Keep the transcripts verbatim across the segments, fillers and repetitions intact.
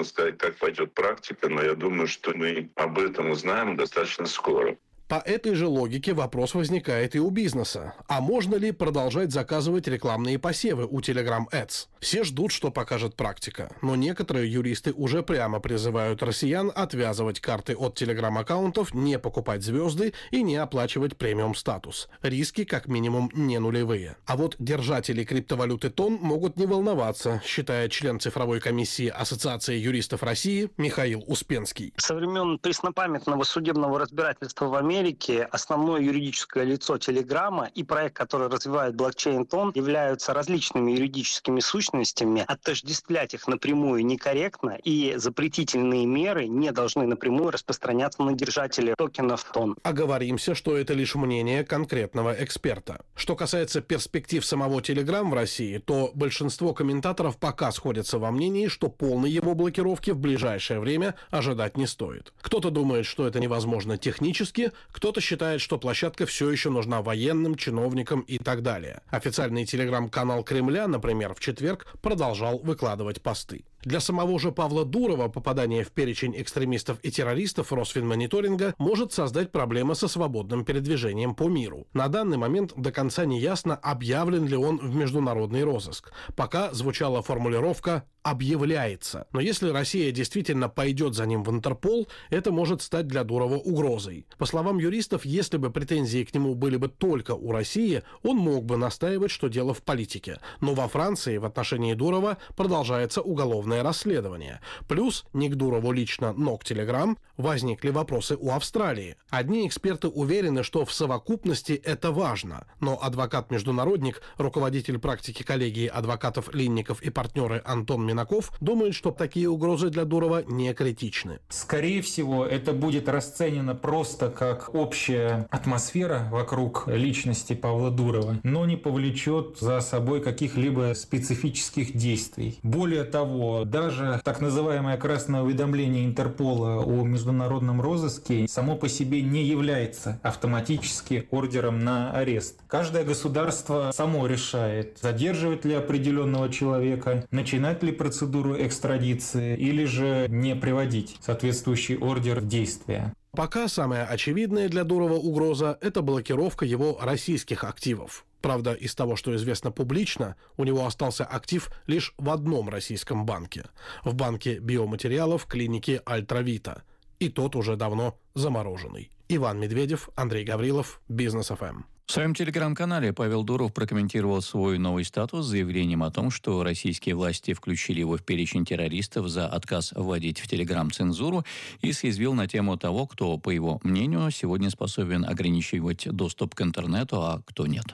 сложно сказать, как пойдет практика, но я думаю, что мы об этом узнаем достаточно скоро. По этой же логике вопрос возникает и у бизнеса. А можно ли продолжать заказывать рекламные посевы у Telegram Ads? Все ждут, что покажет практика. Но некоторые юристы уже прямо призывают россиян отвязывать карты от Telegram-аккаунтов, не покупать звезды и не оплачивать премиум-статус. Риски как минимум не нулевые. А вот держатели криптовалюты Тон могут не волноваться, считает член цифровой комиссии Ассоциации юристов России Михаил Успенский. Со времен преснопамятного судебного разбирательства в Америке основное юридическое лицо Телеграма и проект, который развивает блокчейн Тон, являются различными юридическими сущностями. Отождествлять их напрямую некорректно, и запретительные меры не должны напрямую распространяться на держателей токенов Тон. Оговоримся, что это лишь мнение конкретного эксперта. Что касается перспектив самого Telegram в России, то большинство комментаторов пока сходятся во мнении, что полной его блокировки в ближайшее время ожидать не стоит. Кто-то думает, что это невозможно технически, кто-то считает, что площадка все еще нужна военным, чиновникам и так далее. Официальный телеграм-канал Кремля, например, в четверг продолжал выкладывать посты. Для самого же Павла Дурова попадание в перечень экстремистов и террористов Росфинмониторинга может создать проблемы со свободным передвижением по миру. На данный момент до конца не ясно, объявлен ли он в международный розыск. Пока звучала формулировка «объявляется». Но если Россия действительно пойдет за ним в Интерпол, это может стать для Дурова угрозой. По словам юристов, если бы претензии к нему были бы только у России, он мог бы настаивать, что дело в политике. Но во Франции в отношении Дурова продолжается уголовное расследование. Плюс не к Дурову лично, но к Telegram возникли вопросы у Австралии. Одни эксперты уверены, что в совокупности это важно, но адвокат-международник, руководитель практики коллегии адвокатов Линников и партнеры Антон Минаков думает, что такие угрозы для Дурова не критичны. Скорее всего, это будет расценено просто как общая атмосфера вокруг личности Павла Дурова, но не повлечет за собой каких-либо специфических действий. Более того, даже так называемое красное уведомление Интерпола о международном розыске само по себе не является автоматически ордером на арест. Каждое государство само решает, задерживать ли определенного человека, начинать ли процедуру экстрадиции или же не приводить соответствующий ордер в действие. Пока самая очевидная для Дурова угроза – это блокировка его российских активов. Правда, из того, что известно публично, у него остался актив лишь в одном российском банке – в банке биоматериалов клиники Альтравита. И тот уже давно замороженный. Иван Медведев, Андрей Гаврилов, Бизнес эф эм. В своем телеграм-канале Павел Дуров прокомментировал свой новый статус с заявлением о том, что российские власти включили его в перечень террористов за отказ вводить в телеграм цензуру, и съязвил на тему того, кто, по его мнению, сегодня способен ограничивать доступ к интернету, а кто нет.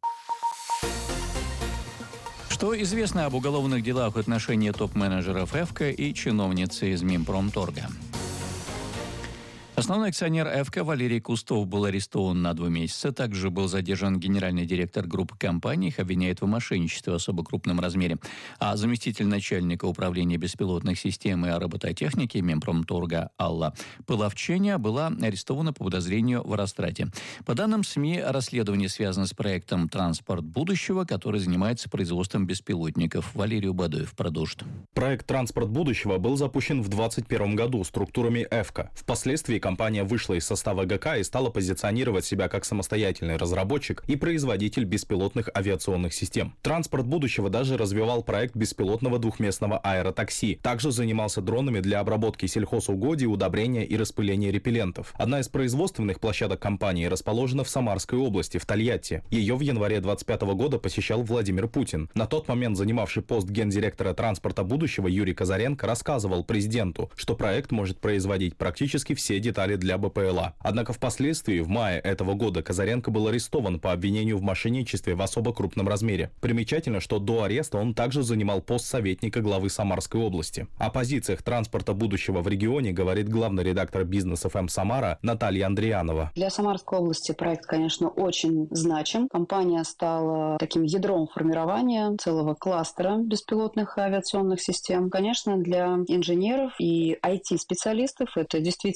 Что известно об уголовных делах в отношении топ-менеджеров ЭФКО и чиновницы из Минпромторга? Основной акционер ЭФКО Валерий Кустов был арестован на два месяца. Также был задержан генеральный директор группы компаний. Их обвиняют в мошенничестве в особо крупном размере. А заместитель начальника управления беспилотных систем и робототехники Минпромторга Алла Пыловченя была арестована по подозрению в растрате. По данным СМИ, расследование связано с проектом «Транспорт будущего», который занимается производством беспилотников. Валерий Убадоев продолжит. Проект «Транспорт будущего» был запущен в двадцать первом году структурами ЭФКО. Впоследствии компания вышла из состава ГК и стала позиционировать себя как самостоятельный разработчик и производитель беспилотных авиационных систем. «Транспорт будущего» даже развивал проект беспилотного двухместного аэротакси. Также занимался дронами для обработки сельхозугодий, удобрения и распыления репеллентов. Одна из производственных площадок компании расположена в Самарской области, в Тольятти. Ее в январе двадцать пятого года посещал Владимир Путин. На тот момент занимавший пост гендиректора «Транспорта будущего» Юрий Казаренко рассказывал президенту, что проект может производить практически все детали для БПЛА. Однако впоследствии, в мае этого года, Казаренко был арестован по обвинению в мошенничестве в особо крупном размере. Примечательно, что до ареста он также занимал пост советника главы Самарской области. О позициях «Транспорта будущего» в регионе говорит главный редактор Бизнес эф эм Самара Наталья Андрианова. Для Самарской области проект, конечно, очень значим. Компания стала таким ядром формирования целого кластера беспилотных авиационных систем. Конечно, для инженеров и ай ти-специалистов это действительно очень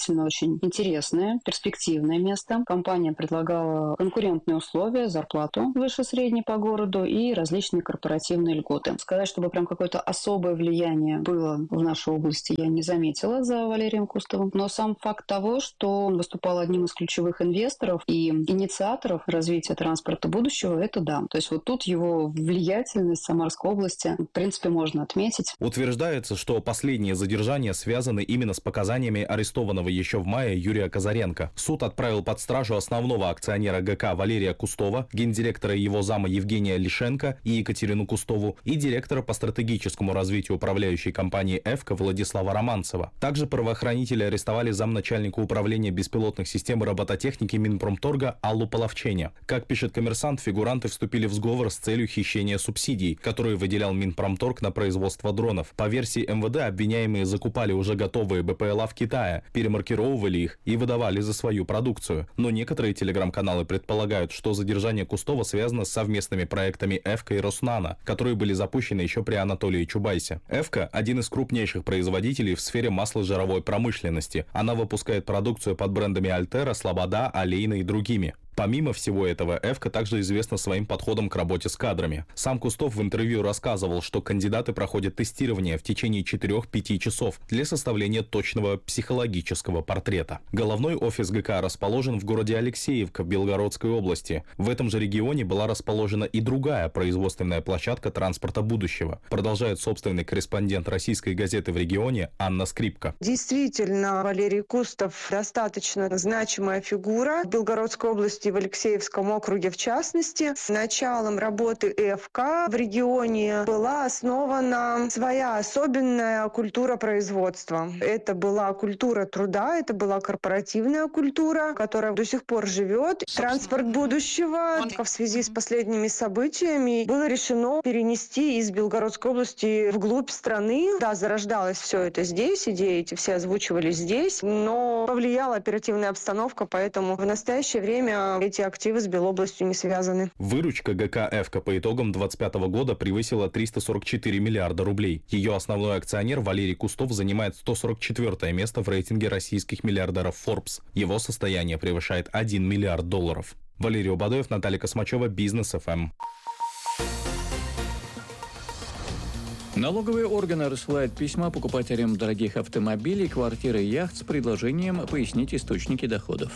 очень интересное, перспективное место. Компания предлагала конкурентные условия, зарплату выше средней по городу и различные корпоративные льготы. Сказать, чтобы прям какое-то особое влияние было в нашей области, я не заметила за Валерием Кустовым. Но сам факт того, что он выступал одним из ключевых инвесторов и инициаторов развития транспорта будущего, это да. То есть вот тут его влиятельность Самарской области, в принципе, можно отметить. Утверждается, что последние задержания связаны именно с показаниями арестованного еще в мае Юрия Казаренко. Суд отправил под стражу основного акционера ГК Валерия Кустова, гендиректора и его зама Евгения Лишенко и Екатерину Кустову и директора по стратегическому развитию управляющей компании «Эвка» Владислава Романцева. Также правоохранители арестовали замначальника управления беспилотных систем и робототехники Минпромторга Аллу Половченя. Как пишет «Коммерсант», фигуранты вступили в сговор с целью хищения субсидий, которые выделял Минпромторг на производство дронов. По версии эм вэ дэ, обвиняемые закупали уже готовые бэ пэ эл а в Китае, перемаркировывали их и выдавали за свою продукцию. Но некоторые телеграм-каналы предполагают, что задержание Кустова связано с совместными проектами «Эвка» и «Роснано», которые были запущены еще при Анатолии Чубайсе. «Эвка» – один из крупнейших производителей в сфере масложировой промышленности. Она выпускает продукцию под брендами «Альтера», «Слобода», «Олейна» и другими. Помимо всего этого, «Эвка» также известна своим подходом к работе с кадрами. Сам Кустов в интервью рассказывал, что кандидаты проходят тестирование в течение четырёх-пяти часов для составления точного психологического портрета. Головной офис ГК расположен в городе Алексеевка в Белгородской области. В этом же регионе была расположена и другая производственная площадка транспорта будущего, продолжает собственный корреспондент российской газеты в регионе Анна Скрипка. Действительно, Валерий Кустов достаточно значимая фигура в Белгородской области, в Алексеевском округе в частности. С началом работы «Эвка» в регионе была основана своя особенная культура производства. Это была культура труда, это была корпоративная культура, которая до сих пор живет. Транспорт будущего в связи с последними событиями было решено перенести из Белгородской области вглубь страны. Да, зарождалось все это здесь, идеи эти все озвучивались здесь, но повлияла оперативная обстановка, поэтому в настоящее время эти активы с Белобластью не связаны. Выручка ГК «Эвка» по итогам двадцать пятого года превысила триста сорок четыре миллиарда рублей. Ее основной акционер Валерий Кустов занимает сто сорок четвёртое место в рейтинге российских миллиардеров Forbes. Его состояние превышает один миллиард долларов. Валерий Убадоев, Наталья Космачева, Бизнес эф эм. Налоговые органы рассылают письма покупателям дорогих автомобилей, квартир и яхт с предложением пояснить источники доходов.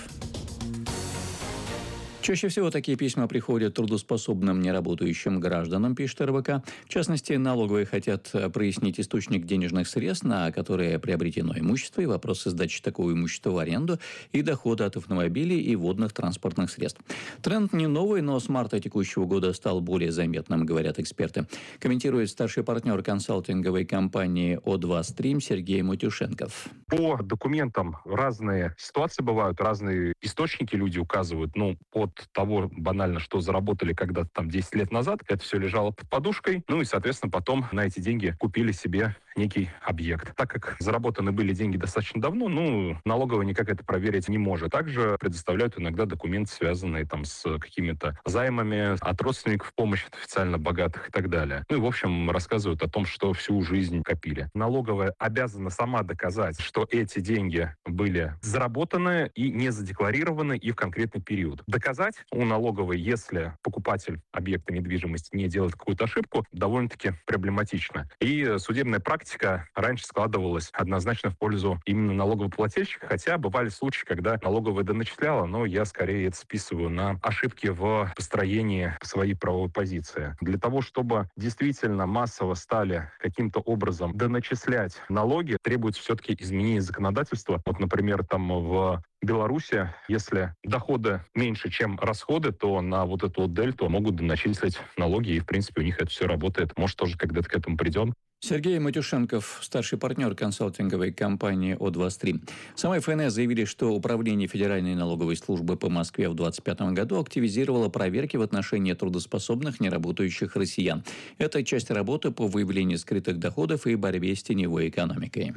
Чаще всего такие письма приходят трудоспособным неработающим гражданам, пишет эр бэ ка. В частности, налоговые хотят прояснить источник денежных средств, на которые приобретено имущество, и вопросы сдачи такого имущества в аренду, и дохода от автомобилей и водных транспортных средств. Тренд не новый, но с марта текущего года стал более заметным, говорят эксперты. Комментирует старший партнер консалтинговой компании о два стрим Сергей Матюшенков. По документам разные ситуации бывают, разные источники люди указывают. Ну, от того банально, что заработали когда-то там десять лет назад, это все лежало под подушкой. Ну и, соответственно, потом на эти деньги купили себе некий объект. Так как заработаны были деньги достаточно давно, ну, налоговая никак это проверить не может. Также предоставляют иногда документы, связанные там с какими-то займами от родственников, помощи от официально богатых и так далее. Ну и, в общем, рассказывают о том, что всю жизнь копили. Налоговая обязана сама доказать, что эти деньги были заработаны и не задекларированы и в конкретный период. Доказать у налоговой, если покупатель объекта недвижимости не делает какую-то ошибку, довольно-таки проблематично. И судебная практика раньше складывалась однозначно в пользу именно налогоплательщика, хотя бывали случаи, когда налоговая доначисляла, но я скорее это списываю на ошибки в построении своей правовой позиции. Для того, чтобы действительно массово стали каким-то образом доначислять налоги, требуется все-таки изменение законодательства. Вот, например, там в Беларуси, если доходы меньше, чем расходы, то на вот эту вот дельту могут доначислить налоги, и, в принципе, у них это все работает. Может, тоже когда-то к этому придем. Сергей Матюшенков, старший партнер консалтинговой компании о два стрим. Сама эф эн эс заявили, что Управление Федеральной налоговой службы по Москве в двадцать пятом году активизировало проверки в отношении трудоспособных неработающих россиян. Это часть работы по выявлению скрытых доходов и борьбе с теневой экономикой.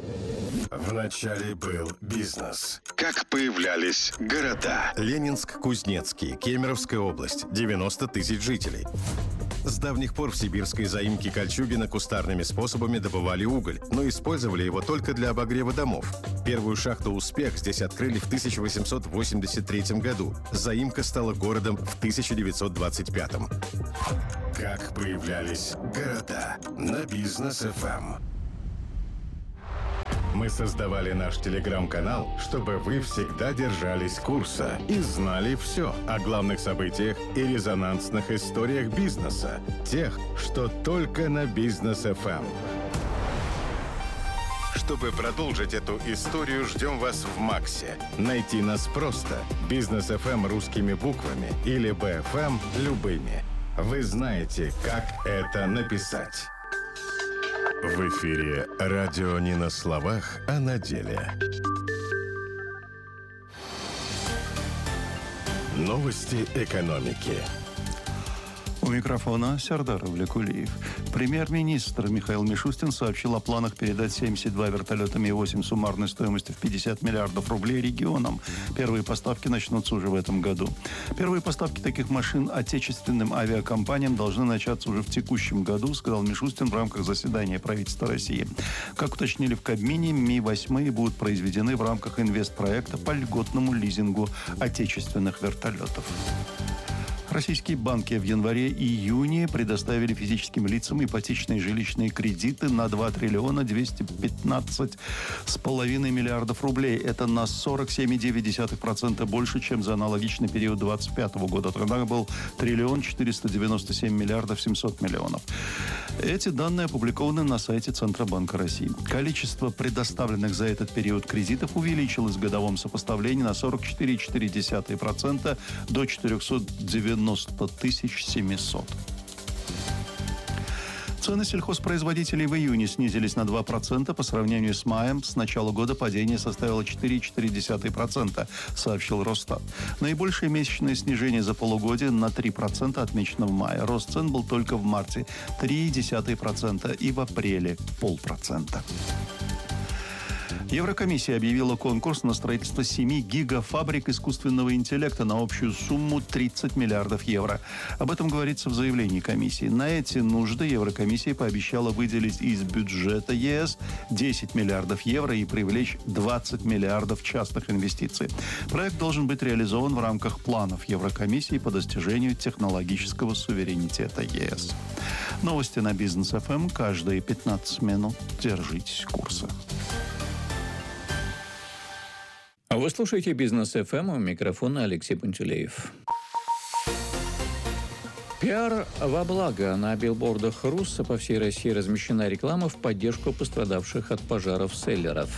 Вначале был бизнес. Как появлялись города. Ленинск-Кузнецкий, Кемеровская область, девяносто тысяч жителей. С давних пор в сибирской заимке Кольчугино кустарными способами добывали уголь, но использовали его только для обогрева домов. Первую шахту «Успех» здесь открыли в тысяча восемьсот восемьдесят третьем году. Заимка стала городом в тысяча девятьсот двадцать пятом. Как появлялись города на Бизнес эф эм. Мы создавали наш телеграм-канал, чтобы вы всегда держались курса и знали все о главных событиях и резонансных историях бизнеса. Тех, что только на Бизнес эф эм. Чтобы продолжить эту историю, ждем вас в Максе. Найти нас просто. Бизнес эф эм русскими буквами или би эф эм любыми. Вы знаете, как это написать. В эфире радио не на словах, а на деле. Новости экономики. У микрофона Сердар Авлекулиев. Премьер-министр Михаил Мишустин сообщил о планах передать семьдесят два вертолета Ми восемь суммарной стоимостью в пятьдесят миллиардов рублей регионам. Первые поставки начнутся уже в этом году. Первые поставки таких машин отечественным авиакомпаниям должны начаться уже в текущем году, сказал Мишустин в рамках заседания правительства России. Как уточнили в Кабмине, Ми восемь будут произведены в рамках инвестпроекта по льготному лизингу отечественных вертолетов. Российские банки в январе-июне предоставили физическим лицам ипотечные жилищные кредиты на два триллиона двести пятнадцать с половиной миллиардов рублей. Это на сорок семь целых девять десятых процента больше, чем за аналогичный период две тысячи двадцать пятого года. Тогда был триллион четыреста девяносто семь миллиардов семьсот миллионов. Эти данные опубликованы на сайте Центробанка России. Количество предоставленных за этот период кредитов увеличилось в годовом сопоставлении на сорок четыре целых четыре десятых процента до четыреста девяносто тысяч семьсот. Цены сельхозпроизводителей в июне снизились на два процента по сравнению с маем. С начала года падение составило четыре целых четыре десятых процента, сообщил Росстат. Наибольшее месячное снижение за полугодие на три процента отмечено в мае. Рост цен был только в марте – три целых одна десятая процента и в апреле – полпроцента. Еврокомиссия объявила конкурс на строительство семи гигафабрик искусственного интеллекта на общую сумму тридцать миллиардов евро. Об этом говорится в заявлении комиссии. На эти нужды Еврокомиссия пообещала выделить из бюджета ЕС десять миллиардов евро и привлечь двадцать миллиардов частных инвестиций. Проект должен быть реализован в рамках планов Еврокомиссии по достижению технологического суверенитета ЕС. Новости на Бизнес эф эм каждые пятнадцать минут. Держитесь курса. Вы слушаете Бизнес эф эм, у микрофона Алексей Пантелеев. Пиар во благо. На билбордах Русса по всей России размещена реклама в поддержку пострадавших от пожаров селлеров.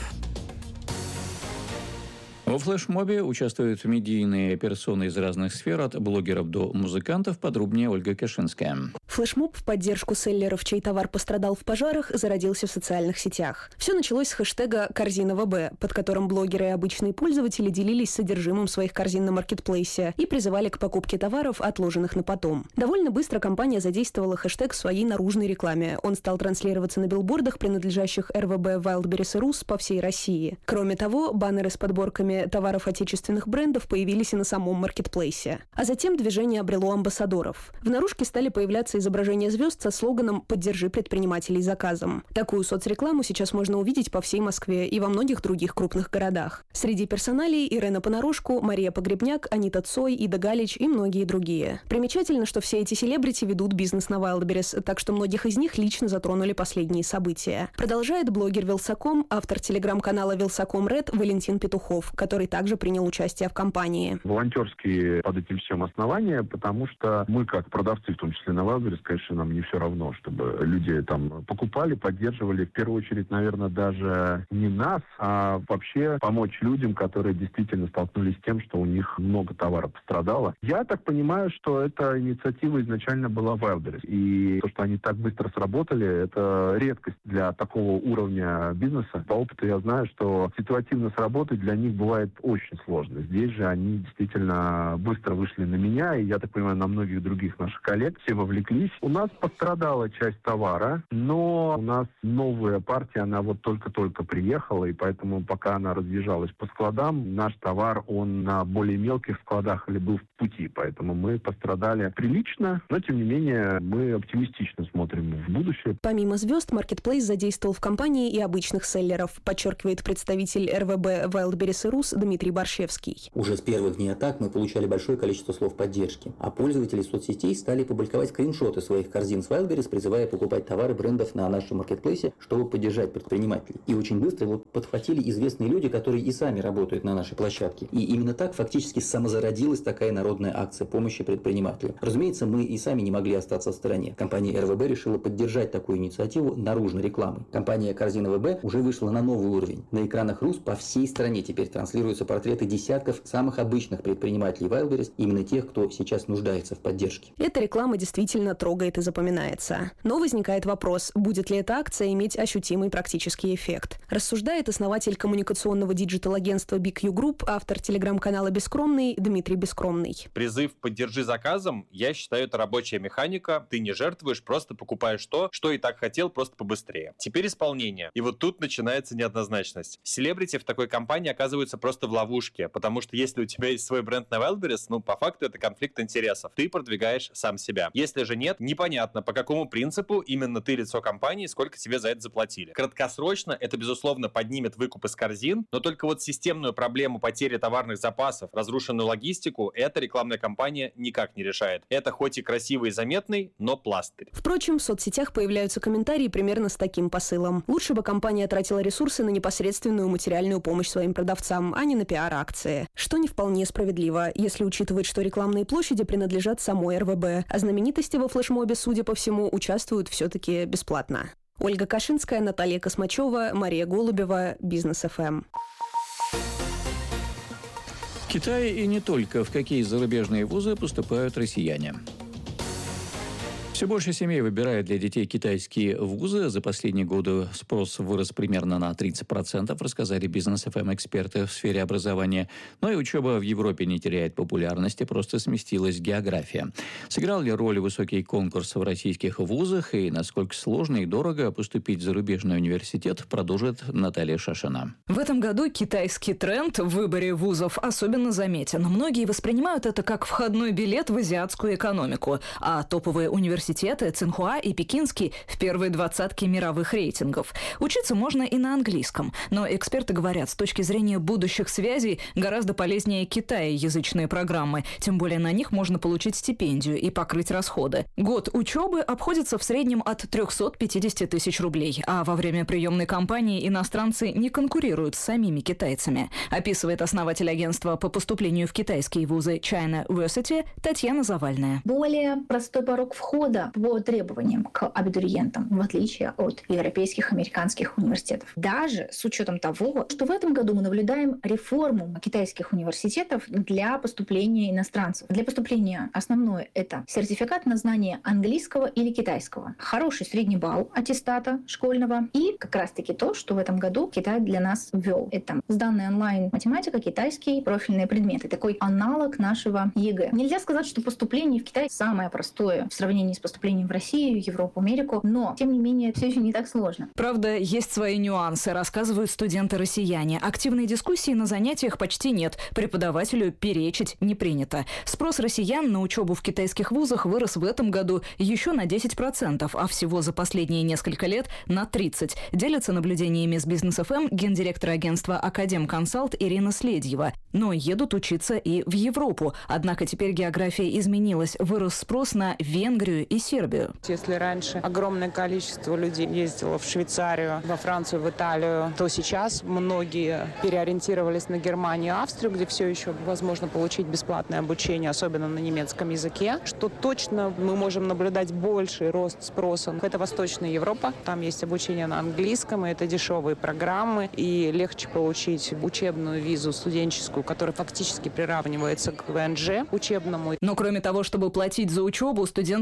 Во флешмобе участвуют медийные персоны из разных сфер, от блогеров до музыкантов. Подробнее Ольга Кашинская. Флешмоб в поддержку селлеров, чей товар пострадал в пожарах, зародился в социальных сетях. Все началось с хэштега «Корзина ВБ», под которым блогеры и обычные пользователи делились содержимым своих корзин на маркетплейсе и призывали к покупке товаров, отложенных на потом. Довольно быстро компания задействовала хэштег в своей наружной рекламе. Он стал транслироваться на билбордах, принадлежащих эр вэ бэ Wildberries и Рус по всей России. Кроме того, баннеры с подборками товаров отечественных брендов появились и на самом маркетплейсе. А затем движение обрело амбассадоров. В наружке стали появляться изображения звезд со слоганом «Поддержи предпринимателей заказом». Такую соцрекламу сейчас можно увидеть по всей Москве и во многих других крупных городах. Среди персоналей Ирена Понарошку, Мария Погребняк, Анита Цой, Ида Галич и многие другие. Примечательно, что все эти селебрити ведут бизнес на Wildberries, так что многих из них лично затронули последние события. Продолжает блогер Вилсаком, автор телеграм-канала Вилсаком Ред Валентин Петухов, который также принял участие в кампании. Волонтерские под этим всем основания, потому что мы, как продавцы, в том числе на Wildberries, конечно, нам не все равно, чтобы люди там покупали, поддерживали. В первую очередь, наверное, даже не нас, а вообще помочь людям, которые действительно столкнулись с тем, что у них много товара пострадало. Я так понимаю, что эта инициатива изначально была Wildberries. И то, что они так быстро сработали, это редкость для такого уровня бизнеса. По опыту я знаю, что ситуативно сработать для них бывает очень сложно. Здесь же они действительно быстро вышли на меня, и, я так понимаю, на многих других наших коллег. Все вовлеклись. разошлись. У нас пострадала часть товара, но у нас новая партия, она вот только-только приехала, и поэтому пока она разъезжалась по складам, наш товар, он на более мелких складах или был в пути, поэтому мы пострадали прилично, но тем не менее мы оптимистично смотрим в будущее. Помимо звезд, Marketplace задействовал в кампании и обычных селлеров, подчеркивает представитель эр вэ бэ Wildberries и Rus Дмитрий Борщевский. Уже с первых дней атак мы получали большое количество слов поддержки, а пользователи соцсетей стали публиковать скриншоты своих корзин с Wildberries, призывая покупать товары брендов на нашем маркетплейсе, чтобы поддержать предпринимателей. И очень быстро его подхватили известные люди, которые и сами работают на нашей площадке. И именно так фактически самозародилась такая народная акция помощи предпринимателям. Разумеется, мы и сами не могли остаться в стороне. Компания эр вэ бэ решила поддержать такую инициативу наружной рекламой. Компания Корзина вэ бэ уже вышла на новый уровень. На экранах Рус по всей стране теперь транслируются портреты десятков самых обычных предпринимателей Wildberries, именно тех, кто сейчас нуждается в поддержке. Эта реклама действительно трогает и запоминается. Но возникает вопрос, будет ли эта акция иметь ощутимый практический эффект. Рассуждает основатель коммуникационного диджитал-агентства би кью Group, автор телеграм-канала «Бескромный» Дмитрий Бескромный. Призыв «поддержи заказом», я считаю, это рабочая механика. Ты не жертвуешь, просто покупаешь то, что и так хотел, просто побыстрее. Теперь исполнение. И вот тут начинается неоднозначность. Селебрити в такой компании оказываются просто в ловушке, потому что если у тебя есть свой бренд на Wildberries, ну, по факту это конфликт интересов. Ты продвигаешь сам себя. Если же нет, непонятно, по какому принципу именно ты лицо компании, сколько тебе за это заплатили. Краткосрочно это, безусловно, поднимет выкуп из корзин, но только вот системную проблему потери товарных запасов, разрушенную логистику, эта рекламная кампания никак не решает. Это хоть и красивый и заметный, но пластырь. Впрочем, в соцсетях появляются комментарии примерно с таким посылом. Лучше бы компания тратила ресурсы на непосредственную материальную помощь своим продавцам, а не на пиар-акции. Что не вполне справедливо, если учитывать, что рекламные площади принадлежат самой эр вэ бэ, а знаменитости во флешмобе, судя по всему, участвуют все-таки бесплатно. Ольга Кашинская, Наталья Космачева, Мария Голубева, Бизнес эф эм. В Китае и не только. В какие зарубежные вузы поступают россияне? Все больше семей выбирает для детей китайские вузы. За последние годы спрос вырос примерно на тридцать процентов, рассказали Бизнес эф эм эксперты в сфере образования. Но и учеба в Европе не теряет популярности, просто сместилась география. Сыграл ли роль высокий конкурс в российских вузах и насколько сложно и дорого поступить в зарубежный университет, продолжит Наталья Шашина. В этом году китайский тренд в выборе вузов особенно заметен. Многие воспринимают это как входной билет в азиатскую экономику, а топовые университеты Цинхуа и Пекинский в первой двадцатке мировых рейтингов. Учиться можно и на английском, но эксперты говорят, с точки зрения будущих связей гораздо полезнее китаеязычные программы, тем более на них можно получить стипендию и покрыть расходы. Год учебы обходится в среднем от триста пятьдесят тысяч рублей, а во время приемной кампании иностранцы не конкурируют с самими китайцами, описывает основатель агентства по поступлению в китайские вузы China University Татьяна Завальная. Более простой порог входа по требованиям к абитуриентам, в отличие от европейских, американских университетов. Даже с учетом того, что в этом году мы наблюдаем реформу китайских университетов для поступления иностранцев. Для поступления основное – это сертификат на знание английского или китайского, хороший средний балл аттестата школьного и как раз-таки то, что в этом году Китай для нас ввел. Это сданные онлайн математика, китайский, профильные предметы. Такой аналог нашего ЕГЭ. Нельзя сказать, что поступление в Китай самое простое в сравнении с поступлением в Россию, Европу, Америку, но, тем не менее, все еще не так сложно. Правда, есть свои нюансы, рассказывают студенты-россияне. Активной дискуссии на занятиях почти нет. Преподавателю перечить не принято. Спрос россиян на учебу в китайских вузах вырос в этом году еще на десять процентов, а всего за последние несколько лет на тридцать процентов. Делится наблюдениями с Бизнес эф эм гендиректор агентства Академконсалт Ирина Следьева. Но едут учиться и в Европу. Однако теперь география изменилась. Вырос спрос на Венгрию и Сербию. Если раньше огромное количество людей ездило в Швейцарию, во Францию, в Италию, то сейчас многие переориентировались на Германию и Австрию, где все еще возможно получить бесплатное обучение, особенно на немецком языке. Что точно мы можем наблюдать больший рост спроса. Это Восточная Европа. Там есть обучение на английском, и это дешевые программы, и легче получить учебную визу студенческую, которая фактически приравнивается к вэ эн жэ учебному. Но кроме того, чтобы платить за учебу, студенту надо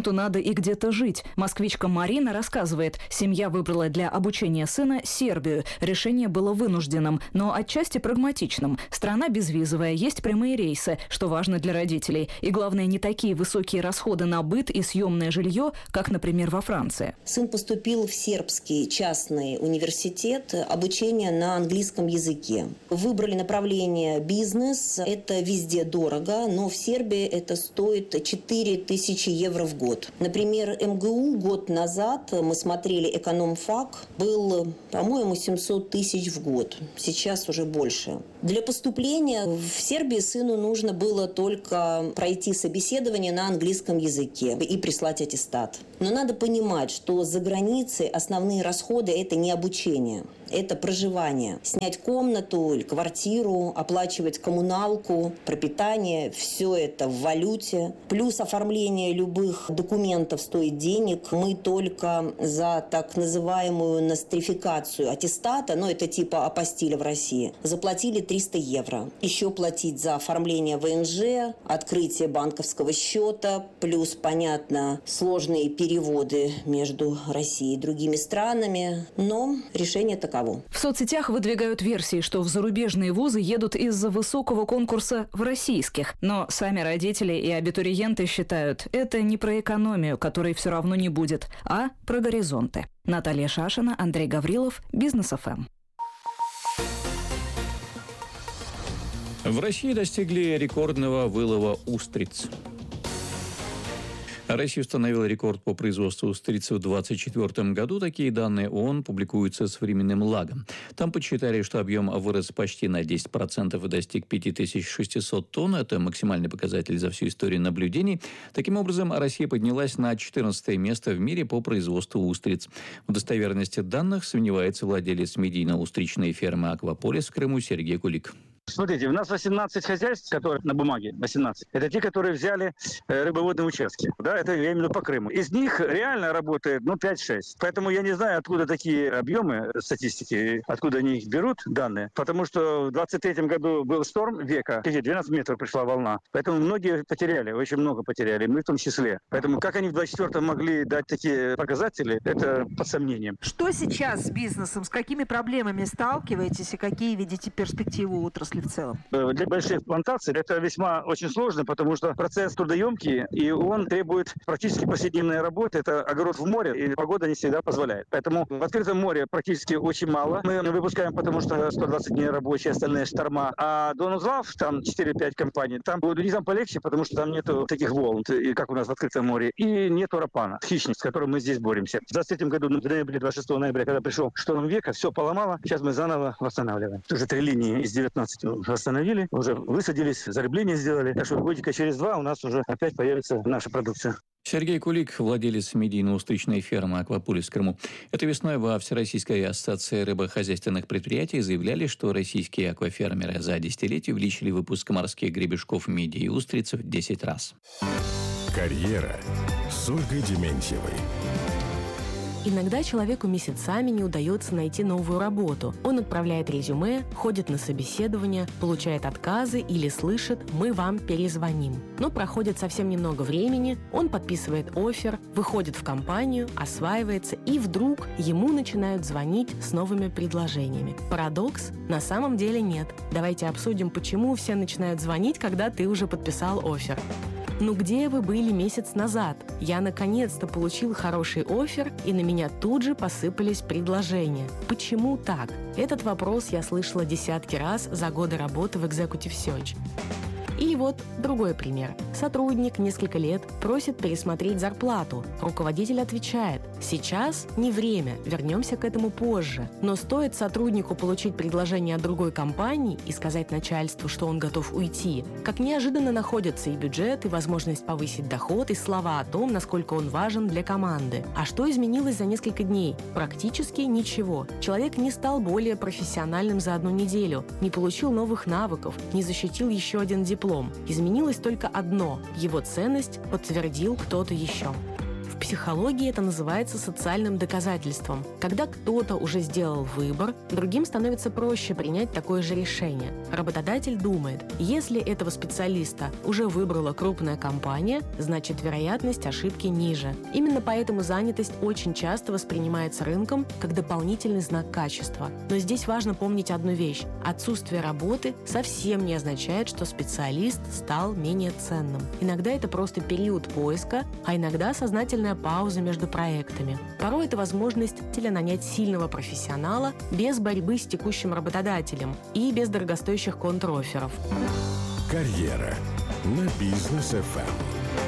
и где-то жить. Москвичка Марина рассказывает, семья выбрала для обучения сына Сербию. Решение было вынужденным, но отчасти прагматичным. Страна безвизовая, есть прямые рейсы, что важно для родителей. И главное, не такие высокие расходы на быт и съемное жилье, как, например, во Франции. Сын поступил в сербский частный университет, обучение на английском языке. Выбрали направление бизнес. Это везде дорого, но в Сербии это стоит четыре тысячи евро в год. Например, эм гэ у год назад, мы смотрели экономфак, был, по-моему, семьсот тысяч в год. Сейчас уже больше. Для поступления в Сербии сыну нужно было только пройти собеседование на английском языке и прислать аттестат. Но надо понимать, что за границей основные расходы – это не обучение. Это проживание. Снять комнату или квартиру, оплачивать коммуналку, пропитание – все это в валюте. Плюс оформление любых документов стоит денег. Мы только за так называемую нострификацию аттестата, ну это типа апостиля в России, заплатили триста евро. Еще платить за оформление вэ эн жэ, открытие банковского счета, плюс, понятно, сложные переводы между Россией и другими странами. Но решение таково. В соцсетях выдвигают версии, что в зарубежные вузы едут из-за высокого конкурса в российских. Но сами родители и абитуриенты считают, это не про экономию, которой все равно не будет, а про горизонты. Наталья Шашина, Андрей Гаврилов, Бизнес эф эм. В России достигли рекордного вылова устриц. Россия установила рекорд по производству устриц в две тысячи двадцать четвёртом году. Такие данные ООН публикуются с временным лагом. Там подсчитали, что объем вырос почти на десять процентов и достиг пять тысяч шестьсот тонн. Это максимальный показатель за всю историю наблюдений. Таким образом, Россия поднялась на четырнадцатое место в мире по производству устриц. В достоверности данных сомневается владелец медийно-устричной фермы «Акваполис» в Крыму Сергей Кулик. Смотрите, у нас восемнадцать хозяйств, которые на бумаге, восемнадцать. Это те, которые взяли э, рыбоводные участки. Да, это я имею в виду по Крыму. Из них реально работает, ну, пять-шесть. Поэтому я не знаю, откуда такие объемы статистики, откуда они их берут, данные. Потому что в двадцать третьем году был шторм века, двенадцать метров пришла волна. Поэтому многие потеряли, очень много потеряли, мы в том числе. Поэтому как они в двадцать четвёртом могли дать такие показатели, это под сомнением. Что сейчас с бизнесом, с какими проблемами сталкиваетесь и какие видите перспективы отрасли в целом? Для больших плантаций это весьма очень сложно, потому что процесс трудоемкий, и он требует практически повседневной работы. Это огород в море, и погода не всегда позволяет. Поэтому в открытом море практически очень мало. Мы выпускаем, потому что сто двадцать дней рабочие, остальные шторма. А Донузлав, там четыре-пять компаний, там у них там полегче, потому что там нету таких волн, как у нас в открытом море, и нету рапана, хищник, с которым мы здесь боремся. В двадцать третьем году, в ноябре, двадцать шестого ноября, когда пришел шторм века, все поломало. Сейчас мы заново восстанавливаем. Уже три линии из девятнадцати восстановили, уже высадились, зарыбление сделали. Так что годика через два у нас уже опять появится наша продукция. Сергей Кулик, владелец медийно-устричной фермы «Акваполис» в Крыму. Этой весной во Всероссийской ассоциации рыбохозяйственных предприятий заявляли, что российские аквафермеры за десятилетие увеличили выпуск морских гребешков, мидий и устриц в десять раз. Карьера с Ольгой Дементьевой. Иногда человеку месяцами не удается найти новую работу. Он отправляет резюме, ходит на собеседование, получает отказы или слышит «мы вам перезвоним». Но проходит совсем немного времени, он подписывает оффер, выходит в компанию, осваивается, и вдруг ему начинают звонить с новыми предложениями. Парадокс? На самом деле нет. Давайте обсудим, почему все начинают звонить, когда ты уже подписал оффер. Ну где вы были месяц назад? Я наконец-то получил хороший оффер, и на меня тут же посыпались предложения. Почему так? Этот вопрос я слышала десятки раз за годы работы в Executive Search. Или вот другой пример. Сотрудник несколько лет просит пересмотреть зарплату. Руководитель отвечает: сейчас не время, вернемся к этому позже. Но стоит сотруднику получить предложение от другой компании и сказать начальству, что он готов уйти, как неожиданно находятся и бюджет, и возможность повысить доход, и слова о том, насколько он важен для команды. А что изменилось за несколько дней? Практически ничего. Человек не стал более профессиональным за одну неделю, не получил новых навыков, не защитил еще один диплом. Изменилось только одно – его ценность подтвердил кто-то еще. В В психологии это называется социальным доказательством. Когда кто-то уже сделал выбор, другим становится проще принять такое же решение. Работодатель думает, если этого специалиста уже выбрала крупная компания, значит вероятность ошибки ниже. Именно поэтому занятость очень часто воспринимается рынком как дополнительный знак качества. Но здесь важно помнить одну вещь. Отсутствие работы совсем не означает, что специалист стал менее ценным. Иногда это просто период поиска, а иногда сознательная пауза между проектами. Порой это возможность нанять сильного профессионала без борьбы с текущим работодателем и без дорогостоящих контроферов. Карьера на Бизнес эф эм.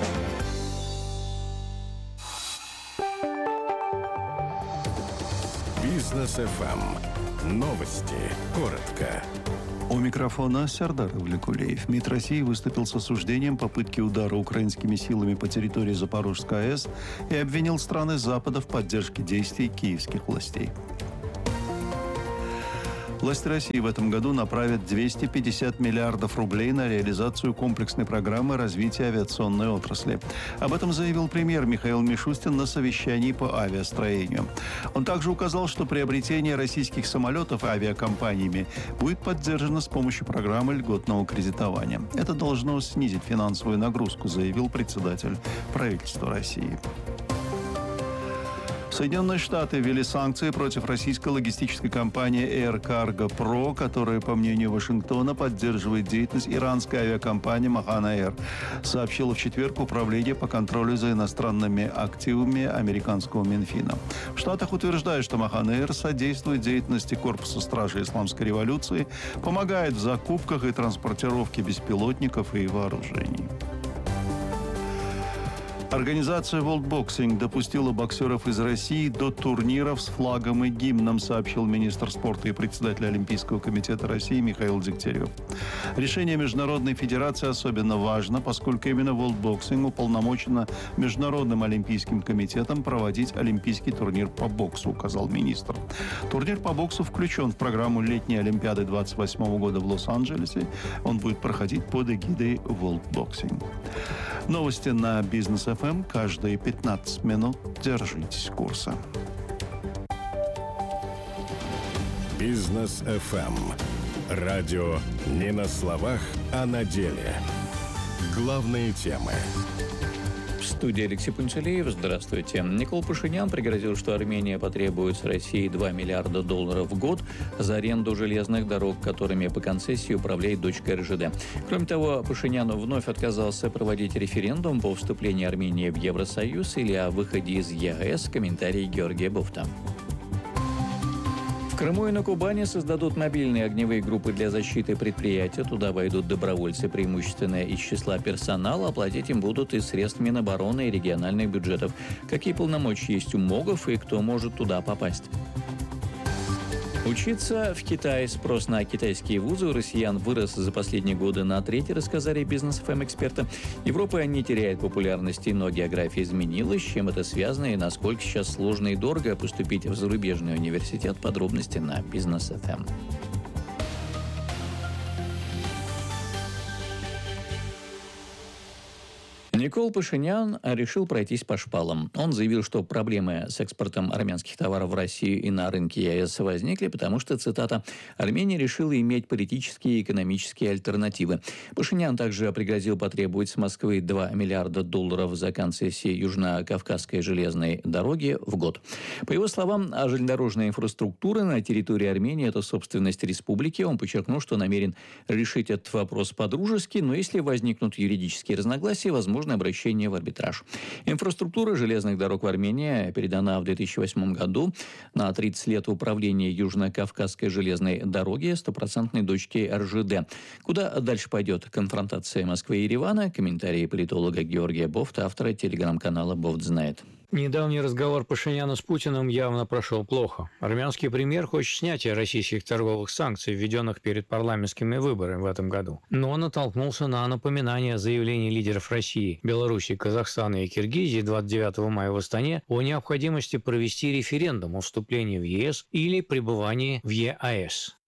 Бизнес эф эм. Новости. Коротко. У микрофона Сердар Влекулеев. МИД России выступил с осуждением попытки удара украинскими силами по территории Запорожской АЭС и обвинил страны Запада в поддержке действий киевских властей. Власти России в этом году направят двести пятьдесят миллиардов рублей на реализацию комплексной программы развития авиационной отрасли. Об этом заявил премьер Михаил Мишустин на совещании по авиастроению. Он также указал, что приобретение российских самолетов авиакомпаниями будет поддержано с помощью программы льготного кредитования. Это должно снизить финансовую нагрузку, заявил председатель правительства России. Соединенные Штаты ввели санкции против российской логистической компании Air Cargo Pro, которая, по мнению Вашингтона, поддерживает деятельность иранской авиакомпании Mahan Air, сообщило в четверг Управление по контролю за иностранными активами американского Минфина. В Штатах утверждают, что Mahan Air содействует деятельности Корпуса стражи Исламской революции, помогает в закупках и транспортировке беспилотников и вооружений. Организация World Boxing допустила боксеров из России до турниров с флагом и гимном, сообщил министр спорта и председатель Олимпийского комитета России Михаил Дегтярев. Решение Международной Федерации особенно важно, поскольку именно World Boxing уполномочено Международным Олимпийским комитетом проводить Олимпийский турнир по боксу, указал министр. Турнир по боксу включен в программу летней Олимпиады двадцать восьмого года в Лос-Анджелесе. Он будет проходить под эгидой World Boxing. Новости на Бизнес эф эм каждые пятнадцать минут. Держитесь курса. Бизнес эф эм. Радио не на словах, а на деле. Главные темы. В студии Алексей Пунцелеев. Здравствуйте. Никол Пашинян пригрозил, что Армения потребует с России два миллиарда долларов в год за аренду железных дорог, которыми по концессии управляет дочка эр жэ дэ. Кроме того, Пашинян вновь отказался проводить референдум по вступлению Армении в Евросоюз или о выходе из е а эс. Комментарий Георгия Бофта. В Крыму и на Кубани создадут мобильные огневые группы для защиты предприятия. Туда войдут добровольцы, преимущественно из числа персонала. Оплатить им будут из средств Минобороны и региональных бюджетов. Какие полномочия есть у МОГов и кто может туда попасть? Учиться в Китае. Спрос на китайские вузы у россиян вырос за последние годы на треть, рассказали Бизнес эф эм эксперты. Европа не теряет популярности, но география изменилась. С чем это связано и насколько сейчас сложно и дорого поступить в зарубежный университет? Подробности на Бизнес эф эм. Никол Пашинян решил пройтись по шпалам. Он заявил, что проблемы с экспортом армянских товаров в Россию и на рынке е а эс возникли, потому что, цитата, «Армения решила иметь политические и экономические альтернативы». Пашинян также пригрозил потребовать с Москвы два миллиарда долларов за концессии Южно-Кавказской железной дороги в год. По его словам, железнодорожная инфраструктура на территории Армении – это собственность республики. Он подчеркнул, что намерен решить этот вопрос по-дружески, но если возникнут юридические разногласия, возможно обращение в арбитраж. Инфраструктура железных дорог в Армении передана в две тысячи восьмом году на тридцать лет управления Южно-Кавказской железной дороги стопроцентной дочки эр жэ дэ. Куда дальше пойдет конфронтация Москвы и Еревана? Комментарии политолога Георгия Бофта, автора телеграм-канала «Бофт знает». Недавний разговор Пашиняна с Путиным явно прошел плохо. Армянский премьер хочет снятия российских торговых санкций, введенных перед парламентскими выборами в этом году. Но он натолкнулся на напоминание заявлений лидеров России, Беларуси, Казахстана и Киргизии двадцать девятого мая в Астане о необходимости провести референдум о вступлении в е эс или пребывании в е а эс.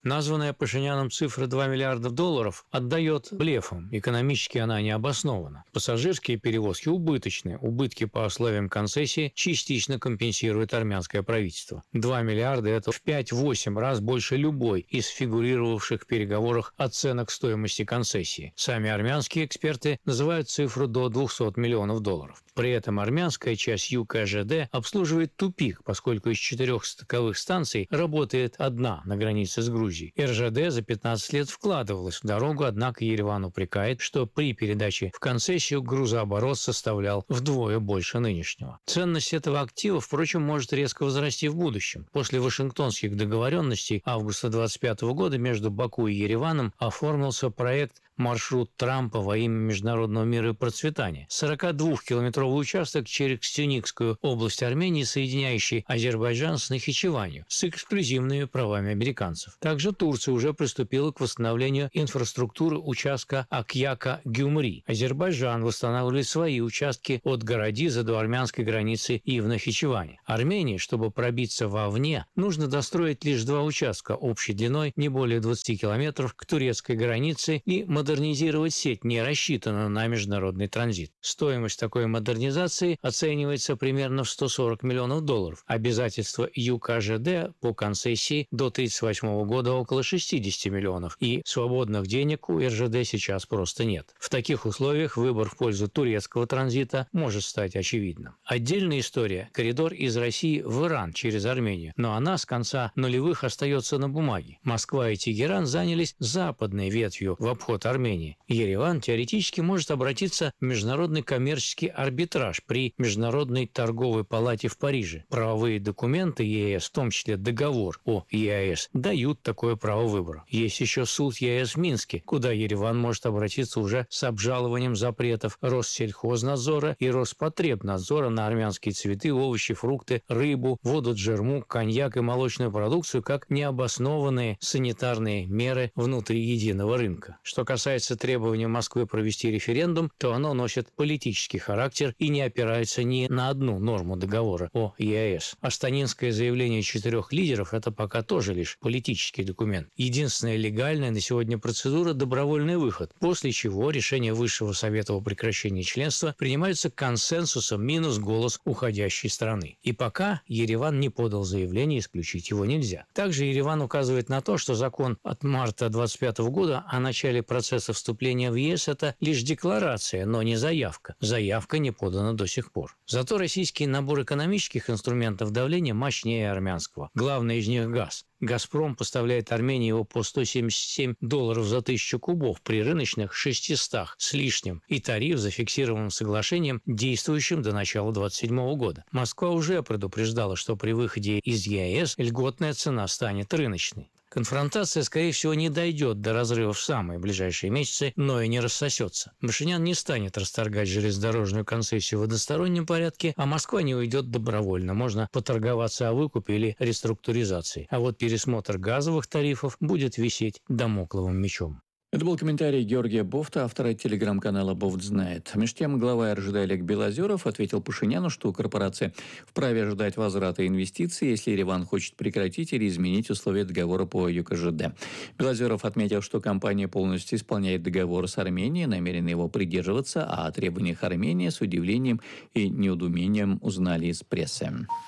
Названная Пашиняном цифра два миллиарда долларов отдает блефом. Экономически она не обоснована. Пассажирские перевозки убыточны. Убытки по условиям концессии частично компенсирует армянское правительство. два миллиарда – это в пять-восемь раз больше любой из фигурировавших в переговорах оценок стоимости концессии. Сами армянские эксперты называют цифру до двухсот миллионов долларов. При этом армянская часть ЮКЖД обслуживает тупик, поскольку из четырех стыковых станций работает одна на границе с Грузией. РЖД за пятнадцать лет вкладывалась в дорогу, однако Ереван упрекает, что при передаче в концессию грузооборот составлял вдвое больше нынешнего. Ценность этого актива, впрочем, может резко возрасти в будущем. После Вашингтонских договоренностей августа двадцать пятого года между Баку и Ереваном оформился проект «Маршрут Трампа во имя международного мира и процветания». сорокадвухкилометровый участок через Кстюникскую область Армении, соединяющий Азербайджан с Нахичеванью, с эксклюзивными правами американцев. Также Турция уже приступила к восстановлению инфраструктуры участка Акьяка-Гюмри. Азербайджан восстанавливает свои участки от Городиза до армянской границы и в Нахичеване. Армении, чтобы пробиться вовне, нужно достроить лишь два участка общей длиной не более двадцати километров к турецкой границе и модернизировать сеть, не рассчитанную на международный транзит. Стоимость такой модернизации оценивается примерно в сто сорок миллионов долларов. Обязательства ЮКЖД по концессии до тридцать восьмого года около шестидесяти миллионов, и свободных денег у РЖД сейчас просто нет. В таких условиях выбор в пользу турецкого транзита может стать очевидным. Отдельная история – коридор из России в Иран через Армению, но она с конца нулевых остается на бумаге. Москва и Тегеран занялись западной ветвью в обход Армении. Ереван теоретически может обратиться в международный коммерческий арбитраж при Международной торговой палате в Париже. Правовые документы ЕС, в том числе договор о ЕАЭС, дают такое право выбора. Есть еще суд ЕС в Минске, куда Ереван может обратиться уже с обжалованием запретов Россельхознадзора и Роспотребнадзора на армянские цветы, овощи, фрукты, рыбу, воду джермук, коньяк и молочную продукцию как необоснованные санитарные меры внутри единого рынка. Что касается требования Москвы провести референдум, то оно носит политический характер и не опирается ни на одну норму договора о ЕАЭС. Астанинское заявление четырех лидеров – это пока тоже лишь политический документ. Единственная легальная на сегодня процедура – добровольный выход, после чего решение Высшего Совета о прекращении членства принимается консенсусом минус голос уходящей страны. И пока Ереван не подал заявление, исключить его нельзя. Также Ереван указывает на то, что закон от марта двадцать пятого года о начале процесса вступления в ЕС – это лишь декларация, но не заявка. Заявка не подана до сих пор. Зато российский набор экономических инструментов давления мощнее армянского. Главный из них – газ. «Газпром» поставляет Армении его по сто семьдесят семь долларов за тысячу кубов при рыночных шестистах с лишним, и тариф зафиксированным соглашением, действующим до начала двадцать седьмого года. Москва уже предупреждала, что при выходе из ЕАЭС льготная цена станет рыночной. Конфронтация, скорее всего, не дойдет до разрыва в самые ближайшие месяцы, но и не рассосется. Пашинян не станет расторгать железнодорожную концессию в одностороннем порядке, а Москва не уйдет добровольно. Можно поторговаться о выкупе или реструктуризации. А вот пересмотр газовых тарифов будет висеть дамокловым мечом. Это был комментарий Георгия Бофта, автора телеграм-канала «Бофт знает». Между тем, глава РЖД Олег Белозеров ответил Пашиняну, что корпорация вправе ожидать возврата инвестиций, если Ереван хочет прекратить или изменить условия договора по ЮКЖД. Белозеров отметил, что компания полностью исполняет договор с Арменией, намерена его придерживаться, а о требованиях Армении с удивлением и недоумением узнали из прессы.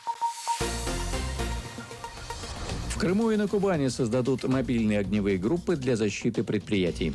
В Крыму и на Кубани создадут мобильные огневые группы для защиты предприятий.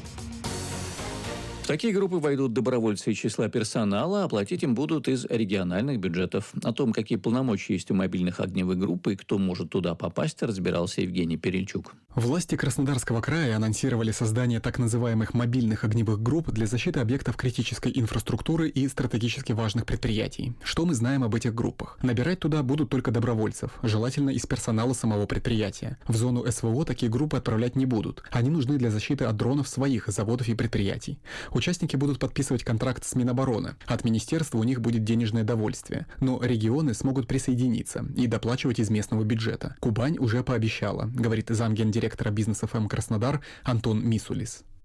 В такие группы войдут добровольцы из числа персонала, оплатить им будут из региональных бюджетов. О том, какие полномочия есть у мобильных огневых групп и кто может туда попасть, разбирался Евгений Перельчук. Власти Краснодарского края анонсировали создание так называемых мобильных огневых групп для защиты объектов критической инфраструктуры и стратегически важных предприятий. Что мы знаем об этих группах? Набирать туда будут только добровольцев, желательно из персонала самого предприятия. В зону СВО такие группы отправлять не будут. Они нужны для защиты от дронов своих заводов и предприятий. Участники будут подписывать контракт с Минобороны. От министерства у них будет денежное довольствие. Но регионы смогут присоединиться и доплачивать из местного бюджета. Кубань уже пообещала, говорит замгендиректора Бизнес эф эм Краснодар Антон Мисулис.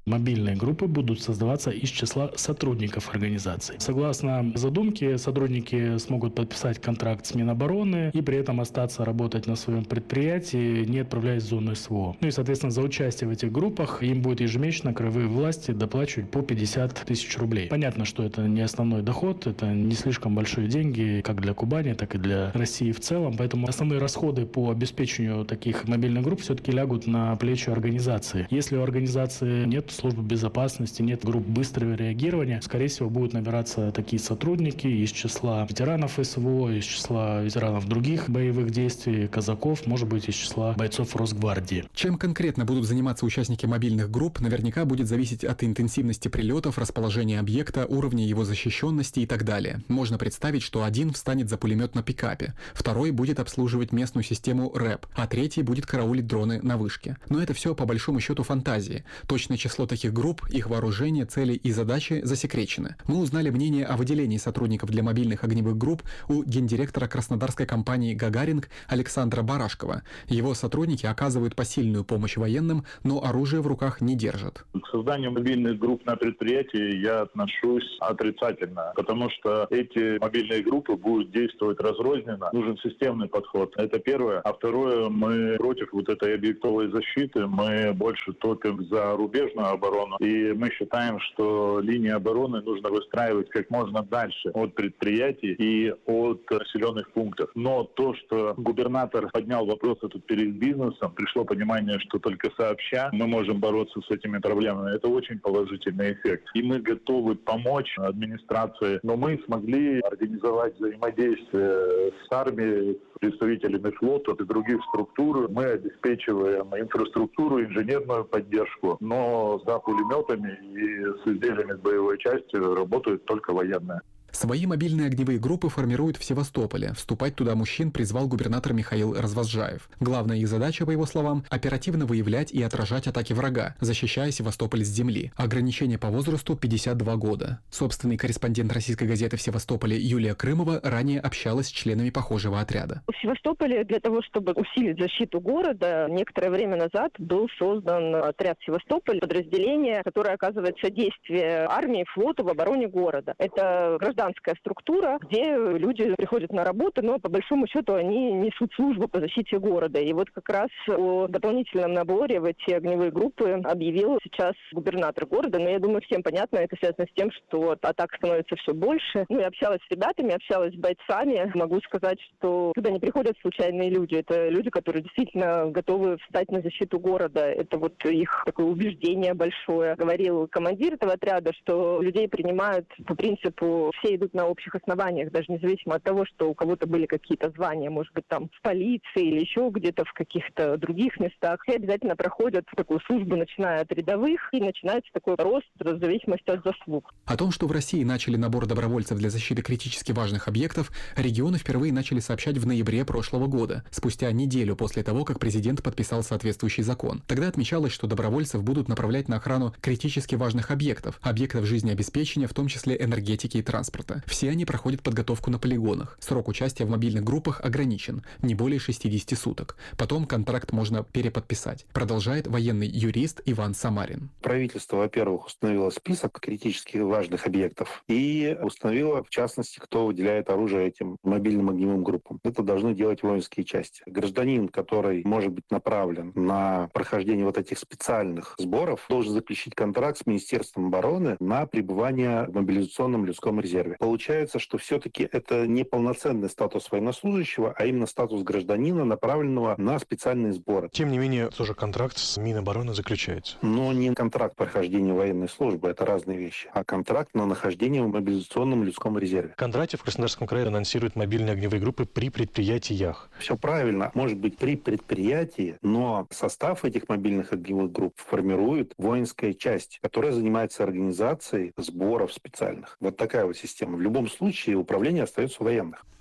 Мобильные группы будут создаваться из числа сотрудников организаций. Согласно задумке, сотрудники смогут подписать контракт с Минобороны и при этом остаться работать на своем предприятии, не отправляясь в зону СВО. Ну и, соответственно, за участие в этих группах им будет ежемесячно краевые власти доплачивать по пятьдесят тысяч рублей. Понятно, что это не основной доход, это не слишком большие деньги как для Кубани, так и для России в целом, поэтому основные расходы по обеспечению таких мобильных групп все-таки лягут на плечи организации. Если у организации нет службы безопасности, нет групп быстрого реагирования, скорее всего, будут набираться такие сотрудники из числа ветеранов СВО, из числа ветеранов других боевых действий, казаков, может быть, из числа бойцов Росгвардии. Чем конкретно будут заниматься участники мобильных групп, наверняка будет зависеть от интенсивности прилетов, расположения объекта, уровня его защищенности и так далее. Можно представить, что один встанет за пулемет на пикапе, второй будет обслуживать местную систему РЭП, а третий будет караулить дроны на вышке. Но это все по большому счету фантазии. Точное число таких групп, их вооружение, цели и задачи засекречены. Мы узнали мнение о выделении сотрудников для мобильных огневых групп у гендиректора краснодарской компании «Гагаринг» Александра Барашкова. Его сотрудники оказывают посильную помощь военным, но оружие в руках не держат. К созданию мобильных групп на предприятии я отношусь отрицательно, потому что эти мобильные группы будут действовать разрозненно. Нужен системный подход. Это первое. А второе, мы против вот этой объектовой защиты, мы больше топим за рубежную оборону. И мы считаем, что линии обороны нужно выстраивать как можно дальше от предприятий и от населенных пунктов. Но то, что губернатор поднял вопрос этот перед бизнесом, пришло понимание, что только сообща мы можем бороться с этими проблемами. Это очень положительный эффект. И мы готовы помочь администрации, но мы смогли организовать взаимодействие с армией, представителями флота и других структур. Мы обеспечиваем инфраструктуру, инженерную поддержку, но за пулеметами и с изделиями с боевой частью работают только военные. Свои мобильные огневые группы формируют в Севастополе. Вступать туда мужчин призвал губернатор Михаил Развозжаев. Главная их задача, по его словам, оперативно выявлять и отражать атаки врага, защищая Севастополь с земли. Ограничение по возрасту пятьдесят два года. Собственный корреспондент российской газеты в Севастополе Юлия Крымова ранее общалась с членами похожего отряда. В Севастополе для того, чтобы усилить защиту города, некоторое время назад был создан отряд Севастополь, подразделение, которое оказывает содействие армии, флоту в обороне города. Это гражданское гражданская структура, где люди приходят на работу, но по большому счету они несут службу по защите города. И вот как раз о дополнительном наборе в эти огневые группы объявил сейчас губернатор города. Но я думаю, всем понятно, это связано с тем, что атак становится все больше. Ну, я общалась с ребятами, общалась с бойцами. Могу сказать, что туда не приходят случайные люди. Это люди, которые действительно готовы встать на защиту города. Это вот их такое убеждение большое. Говорил командир этого отряда, что людей принимают по принципу все идут на общих основаниях, даже независимо от того, что у кого-то были какие-то звания, может быть, там в полиции или еще где-то в каких-то других местах. Все обязательно проходят такую службу, начиная от рядовых, и начинается такой рост в зависимости от заслуг. О том, что в России начали набор добровольцев для защиты критически важных объектов, регионы впервые начали сообщать в ноябре прошлого года, спустя неделю после того, как президент подписал соответствующий закон. Тогда отмечалось, что добровольцев будут направлять на охрану критически важных объектов, объектов жизнеобеспечения, в том числе энергетики и транспорта. Все они проходят подготовку на полигонах. Срок участия в мобильных группах ограничен, не более шестидесяти суток. Потом контракт можно переподписать. Продолжает военный юрист Иван Самарин. Правительство, во-первых, установило список критически важных объектов и установило, в частности, кто выделяет оружие этим мобильным огневым группам. Это должны делать воинские части. Гражданин, который может быть направлен на прохождение вот этих специальных сборов, должен заключить контракт с Министерством обороны на пребывание в мобилизационном людском резерве. Получается, что все-таки это не полноценный статус военнослужащего, а именно статус гражданина, направленного на специальные сборы. Тем не менее, тоже контракт с Минобороны заключается. Но не контракт прохождения военной службы, это разные вещи, а контракт на нахождение в мобилизационном людском резерве. Кондратьев в Краснодарском крае анонсирует мобильные огневые группы при предприятиях. Все правильно. Может быть, при предприятии, но состав этих мобильных огневых групп формирует воинская часть, которая занимается организацией сборов специальных. Вот такая вот система. В любом случае управление остается у военных.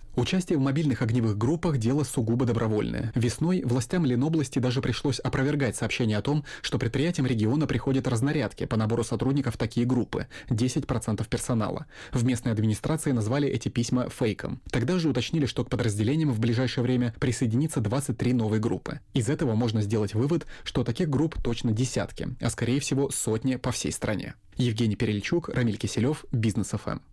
Участие в мобильных огневых группах – дело сугубо добровольное. Весной властям Ленобласти даже пришлось опровергать сообщение о том, что предприятиям региона приходят разнарядки по набору сотрудников в такие группы – десять процентов персонала. В местной администрации назвали эти письма фейком. Тогда же уточнили, что к подразделениям в ближайшее время присоединится двадцать три новые группы. Из этого можно сделать вывод, что таких групп точно десятки, а скорее всего сотни по всей стране. Евгений Перельчук, Рамиль Киселев, Бизнес эф эм.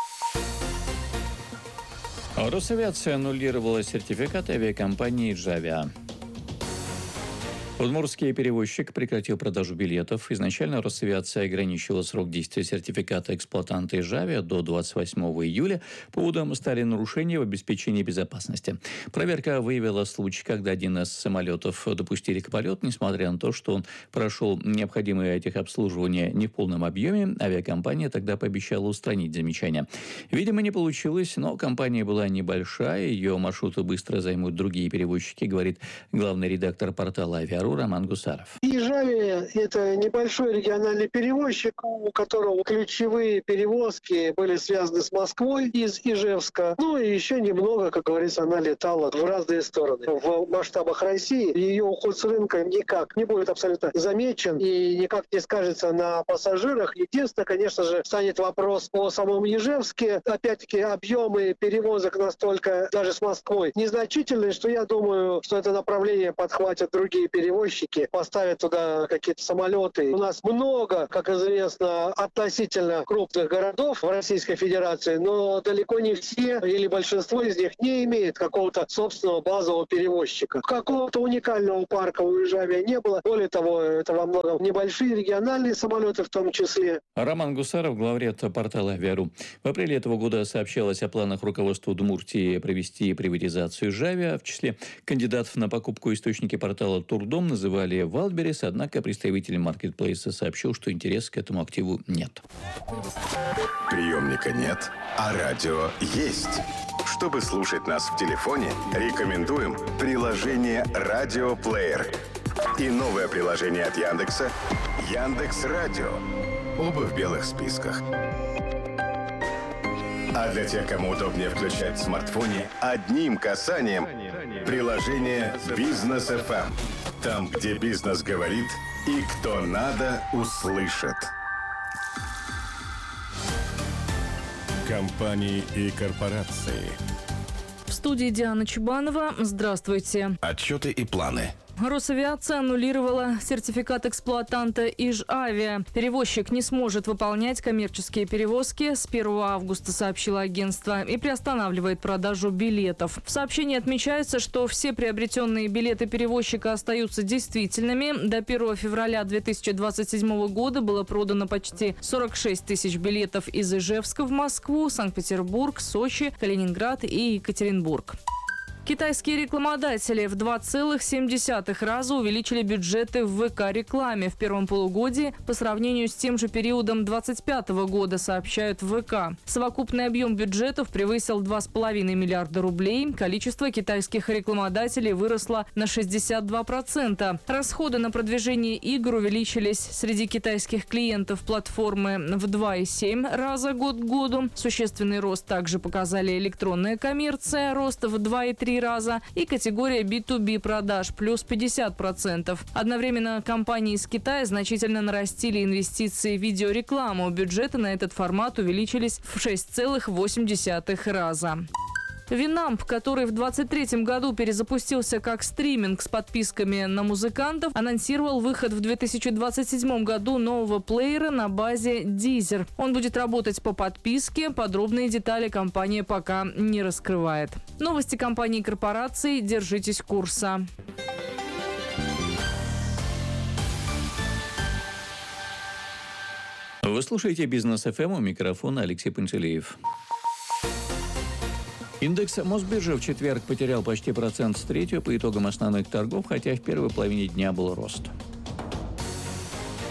Росавиация аннулировала сертификат авиакомпании «Джавиа». Удмуртский перевозчик прекратил продажу билетов. Изначально Росавиация ограничила срок действия сертификата эксплуатанта «Джавиа» до двадцать восьмого июля. Поводом стали нарушения в обеспечении безопасности. Проверка выявила случай, когда один из самолетов допустили к полету, несмотря на то, что он прошел необходимое техобслуживание не в полном объеме. Авиакомпания тогда пообещала устранить замечания. Видимо, не получилось, но компания была небольшая, ее маршруты быстро займут другие перевозчики, говорит главный редактор портала «Авиару» Роман Гусаров. «Ижавия» — это небольшой региональный перевозчик, у которого ключевые перевозки были связаны с Москвой из Ижевска. Ну и еще немного, как говорится, она летала в разные стороны. В масштабах России ее уход с рынка никак не будет абсолютно замечен и никак не скажется на пассажирах. Единственное, конечно же, станет вопрос о самом Ижевске. Опять-таки, объемы перевозок настолько даже с Москвой незначительные, что я думаю, что это направление подхватят другие перевозчики, поставят туда какие-то самолеты. У нас много, как известно, относительно крупных городов в Российской Федерации, но далеко не все или большинство из них не имеет какого-то собственного базового перевозчика. Какого-то уникального парка у Ижавия не было. Более того, это во многом небольшие региональные самолеты в том числе. Роман Гусаров, главред портала «Авиару». В апреле этого года сообщалось о планах руководства Удмуртии провести приватизацию «Ижавия». В числе кандидатов на покупку источники портала «Турдом» называли Wildberries, однако представитель маркетплейса сообщил, что интереса к этому активу нет. Приемника нет, а радио есть. Чтобы слушать нас в телефоне, рекомендуем приложение «Радиоплеер» и новое приложение от Яндекса «Яндекс.Радио». Оба в белых списках. А для тех, кому удобнее включать в смартфоне, одним касанием приложение «Бизнес эф эм». Там, где бизнес говорит и кто надо, услышит. Компании и корпорации. В студии Диана Чубанова. Здравствуйте. Отчеты и планы. Росавиация аннулировала сертификат эксплуатанта «Ижавия». Перевозчик не сможет выполнять коммерческие перевозки с первого августа, сообщило агентство, и приостанавливает продажу билетов. В сообщении отмечается, что все приобретенные билеты перевозчика остаются действительными. До первого февраля две тысячи двадцать седьмого года было продано почти сорок шесть тысяч билетов из Ижевска в Москву, Санкт-Петербург, Сочи, Калининград и Екатеринбург. Китайские рекламодатели в два целых семь десятых раза увеличили бюджеты в ВК-рекламе в первом полугодии по сравнению с тем же периодом двадцать пятого года, сообщают в ВК. Совокупный объем бюджетов превысил два с половиной миллиарда рублей. Количество китайских рекламодателей выросло на шестьдесят два процента. Расходы на продвижение игр увеличились среди китайских клиентов платформы в два и семь раза год к году. Существенный рост также показали электронная коммерция, рост в два и три раза, и категория би ту би продаж плюс пятьдесят процентов. Одновременно компании из Китая значительно нарастили инвестиции в видеорекламу. Бюджеты на этот формат увеличились в шесть целых восемь десятых раза. Винамп, который в двадцать третьем году перезапустился как стриминг с подписками на музыкантов, анонсировал выход в две тысячи двадцать седьмом году нового плеера на базе Deezer. Он будет работать по подписке. Подробные детали компания пока не раскрывает. Новости компании и корпораций. Держитесь курса. Вы слушаете «Бизнес эф эм», у микрофона Алексей Пантелеев. Индекс Мосбиржи в четверг потерял почти процент с третьего по итогам основных торгов, хотя в первой половине дня был рост.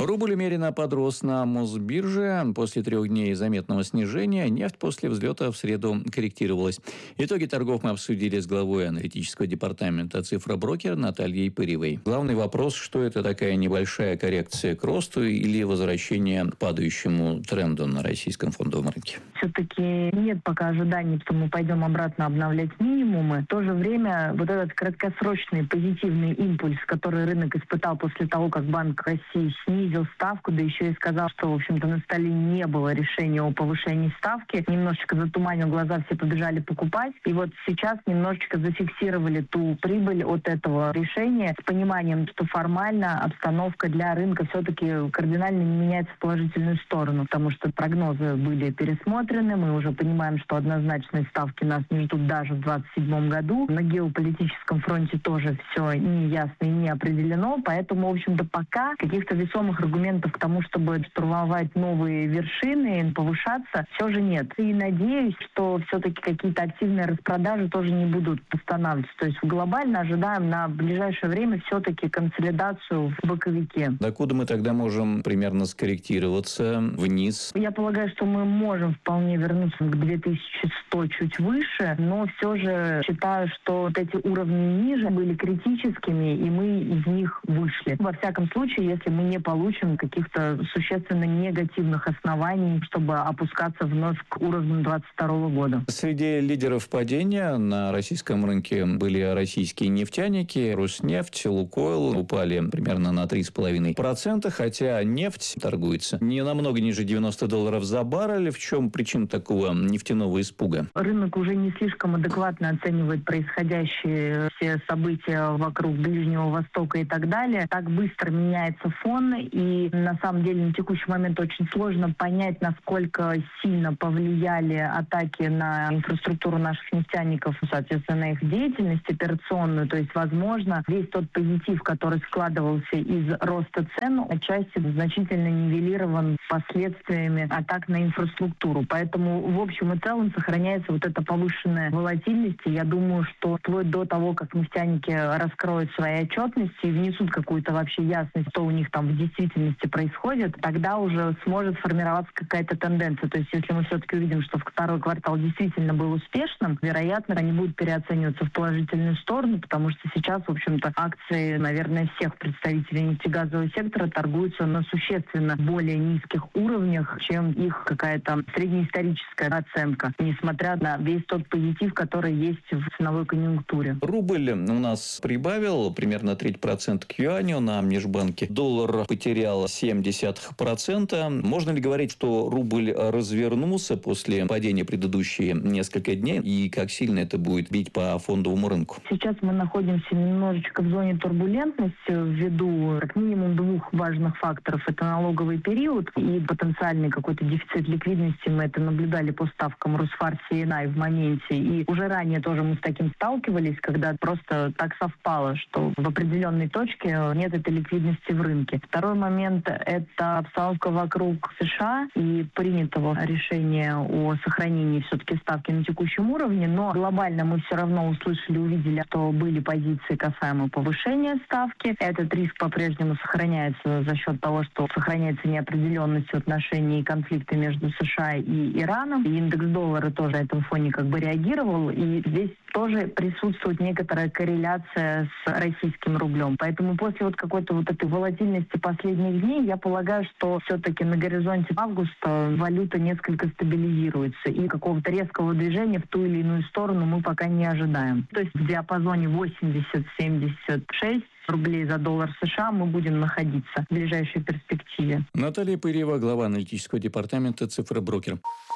Рубль умеренно подрос на Мосбирже. После трех дней заметного снижения нефть после взлета в среду корректировалась. Итоги торгов мы обсудили с главой аналитического департамента «Цифроброкер» Натальей Пыревой. Главный вопрос, что это такая небольшая коррекция к росту или возвращение к падающему тренду на российском фондовом рынке? Все-таки нет пока ожиданий, что мы пойдем обратно обновлять минимумы. В то же время вот этот краткосрочный позитивный импульс, который рынок испытал после того, как Банк России снизил ставку, да еще и сказал, что, в общем-то, на столе не было решения о повышении ставки, немножечко затуманил глаза, все побежали покупать. И вот сейчас немножечко зафиксировали ту прибыль от этого решения с пониманием, что формально обстановка для рынка все-таки кардинально не меняется в положительную сторону, потому что прогнозы были пересмотрены, мы уже понимаем, что однозначные ставки нас не ждут даже в двадцать седьмом году. На геополитическом фронте тоже все не ясно и не определено, поэтому, в общем-то, пока каких-то весомых аргументов к тому, чтобы штурмовать новые вершины, повышаться, все же нет. И надеюсь, что все-таки какие-то активные распродажи тоже не будут останавливаться. То есть глобально ожидаем на ближайшее время все-таки консолидацию в боковике. Докуда мы тогда можем примерно скорректироваться вниз? Я полагаю, что мы можем вполне вернуться к две тысячи сто чуть выше, но все же считаю, что вот эти уровни ниже были критическими, и мы из них вышли. Во всяком случае, если мы не получим каких-то существенно негативных оснований, чтобы опускаться вновь к уровню двадцать второго года. Среди лидеров падения на российском рынке были российские нефтяники. Роснефть, Лукойл упали примерно на три с половиной процента, хотя нефть торгуется не намного ниже девяноста долларов за баррель. В чем причина такого нефтяного испуга? Рынок уже не слишком адекватно оценивает происходящие все события вокруг Ближнего Востока и так далее. Так быстро меняется фон, и на самом деле на текущий момент очень сложно понять, насколько сильно повлияли атаки на инфраструктуру наших нефтяников, соответственно, их деятельность операционную. То есть, возможно, весь тот позитив, который складывался из роста цен, отчасти значительно нивелирован последствиями атак на инфраструктуру. Поэтому, в общем и целом, сохраняется вот эта повышенная волатильность. И я думаю, что вплоть до того, как нефтяники раскроют свои отчетности и внесут какую-то вообще ясность, что у них там в действительности происходит, тогда уже сможет формироваться какая-то тенденция. То есть, если мы все-таки увидим, что второй квартал действительно был успешным, вероятно, они будут переоцениваться в положительную сторону, потому что сейчас, в общем-то, акции, наверное, всех представителей нефтегазового сектора торгуются на существенно более низких уровнях, чем их какая-то среднеисторическая оценка, несмотря на весь тот позитив, который есть в ценовой конъюнктуре. Рубль у нас прибавил примерно треть процента к юаню на межбанке. Доллар потерял семь десятых процента. Можно ли говорить, что рубль развернулся после падения предыдущие несколько дней? И как сильно это будет бить по фондовому рынку? Сейчас мы находимся немножечко в зоне турбулентности ввиду как минимум двух важных факторов. Это налоговый период и потенциальный какой-то дефицит ликвидности. Мы это наблюдали по ставкам Росфарси и Най в моменте. И уже ранее тоже мы с таким сталкивались, когда просто так совпало, что в определенной точке нет этой ликвидности в рынке. Второй момент – это обстановка вокруг США и принятого решения о сохранении все-таки ставки на текущем уровне. Но глобально мы все равно услышали, увидели, что были позиции касаемо повышения ставки. Этот риск по-прежнему сохраняется за счет того, что сохраняется неопределенность в отношении конфликта между США и Ираном. И индекс доллара тоже на этом фоне как бы реагировал. И здесь тоже присутствует некоторая корреляция с российским рублем. Поэтому после вот какой-то вот этой волатильности последних дней, я полагаю, что все-таки на горизонте августа валюта несколько стабилизируется. И какого-то резкого движения в ту или иную сторону мы пока не ожидаем. То есть в диапазоне восемьдесят - семьдесят шесть рублей за доллар США мы будем находиться в ближайшей перспективе. Наталья Пырева, глава аналитического департамента «Цифроброкер».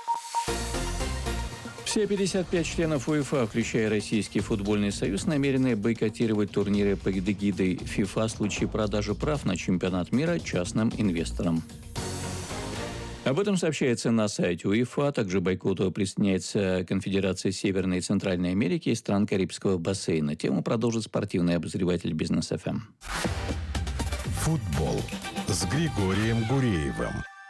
Все пятьдесят пять членов УЕФА, включая Российский футбольный союз, намерены бойкотировать турниры под эгидой ФИФА в случае продажи прав на чемпионат мира частным инвесторам. Об этом сообщается на сайте УЕФА. Также бойкоту присоединяется Конфедерация Северной и Центральной Америки и стран Карибского бассейна. Тему продолжит спортивный обозреватель Бизнес эф эм. Футбол с Григорием Гуреевым.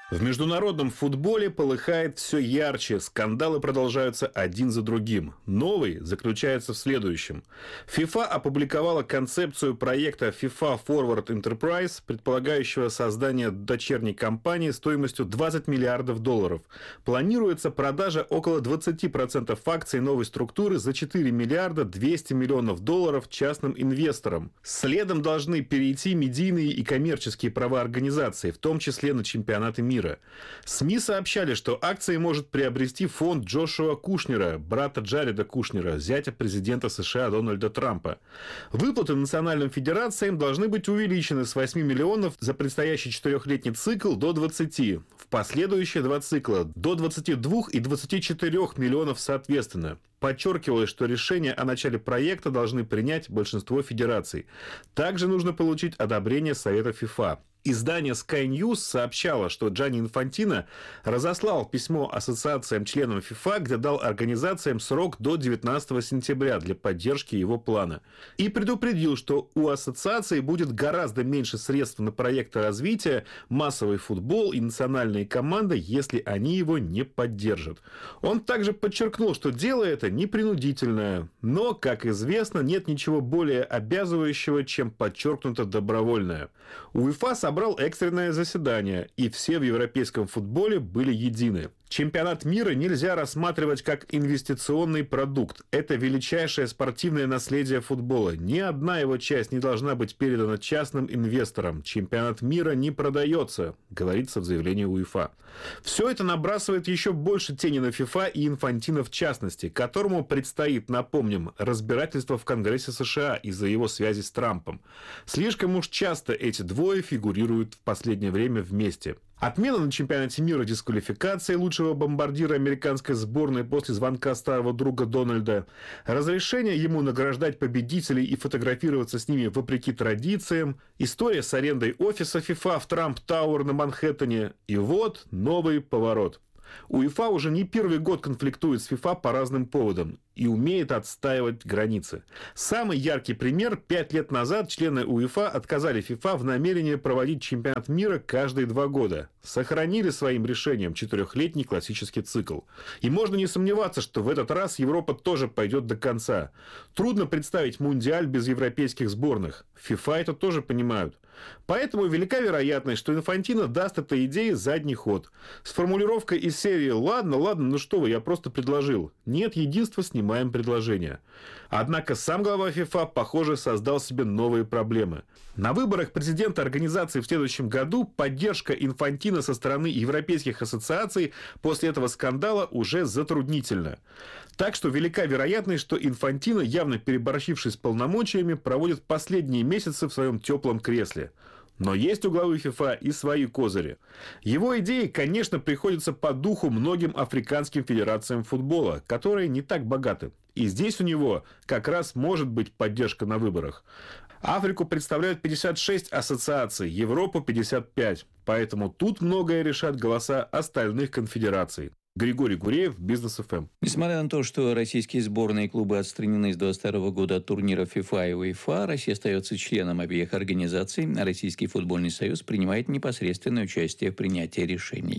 В международном футболе полыхает все ярче, скандалы продолжаются один за другим. Новый заключается в следующем. ФИФА опубликовала концепцию проекта FIFA Forward Enterprise, предполагающего создание дочерней компании стоимостью двадцать миллиардов долларов. Планируется продажа около двадцати процентов акций новой структуры за четыре миллиарда двести миллионов долларов частным инвесторам. Следом должны перейти медийные и коммерческие права организации, в том числе на чемпионаты мира. Мира. СМИ сообщали, что акции может приобрести фонд Джошуа Кушнера, брата Джареда Кушнера, зятя президента США Дональда Трампа. Выплаты национальным федерациям должны быть увеличены с восьми миллионов за предстоящий четырехлетний цикл до двадцати. В последующие два цикла до двадцати двух и двадцати четырёх миллионов соответственно. Подчеркивалось, что решение о начале проекта должны принять большинство федераций. Также нужно получить одобрение Совета ФИФА. Издание Sky News сообщало, что Джанни Инфантино разослал письмо ассоциациям-членам ФИФА, где дал организациям срок до девятнадцатого сентября для поддержки его плана. И предупредил, что у ассоциации будет гораздо меньше средств на проекты развития, массовый футбол и национальные команды, если они его не поддержат. Он также подчеркнул, что дело это непринудительное, но, как известно, нет ничего более обязывающего, чем подчеркнуто добровольное. УЕФА собрал экстренное заседание, и все в европейском футболе были едины. Чемпионат мира нельзя рассматривать как инвестиционный продукт. Это величайшее спортивное наследие футбола. Ни одна его часть не должна быть передана частным инвесторам. Чемпионат мира не продается, говорится в заявлении УЕФА. Все это набрасывает еще больше тени на ФИФА и Инфантино в частности, которому предстоит, напомним, разбирательство в Конгрессе США из-за его связи с Трампом. Слишком уж часто эти двое фигурируют в последнее время вместе. Отмена на чемпионате мира дисквалификации лучшего бомбардира американской сборной после звонка старого друга Дональда, разрешение ему награждать победителей и фотографироваться с ними вопреки традициям, история с арендой офиса ФИФА в Трамп Тауэр на Манхэттене, и вот новый поворот. УЕФА уже не первый год конфликтует с ФИФА по разным поводам и умеет отстаивать границы. Самый яркий пример: пять лет назад члены УЕФА отказали ФИФА в намерении проводить чемпионат мира каждые два года. Сохранили своим решением четырехлетний классический цикл. И можно не сомневаться, что в этот раз Европа тоже пойдет до конца. Трудно представить мундиаль без европейских сборных. ФИФА это тоже понимают. Поэтому велика вероятность, что Инфантино даст этой идее задний ход. С формулировкой из серии «Ладно, ладно, ну что вы, я просто предложил». Нет единства, снимаем предложение. Однако сам глава ФИФА, похоже, создал себе новые проблемы. На выборах президента организации в следующем году поддержка Инфантино со стороны европейских ассоциаций после этого скандала уже затруднительна. Так что велика вероятность, что Инфантино, явно переборщивший с полномочиями, проводит последние месяцы в своем теплом кресле. Но есть у главы ФИФА и свои козыри. Его идеи, конечно, приходятся по духу многим африканским федерациям футбола, которые не так богаты. И здесь у него как раз может быть поддержка на выборах. Африку представляют пятьдесят шесть ассоциаций, Европу пятьдесят пять. Поэтому тут многое решат голоса остальных конфедераций. Григорий Гуреев, Бизнес эф эм. Несмотря на то, что российские сборные и клубы отстранены с двадцать второго года от турниров ФИФА и УЕФА, Россия остается членом обеих организаций, а Российский футбольный союз принимает непосредственное участие в принятии решений.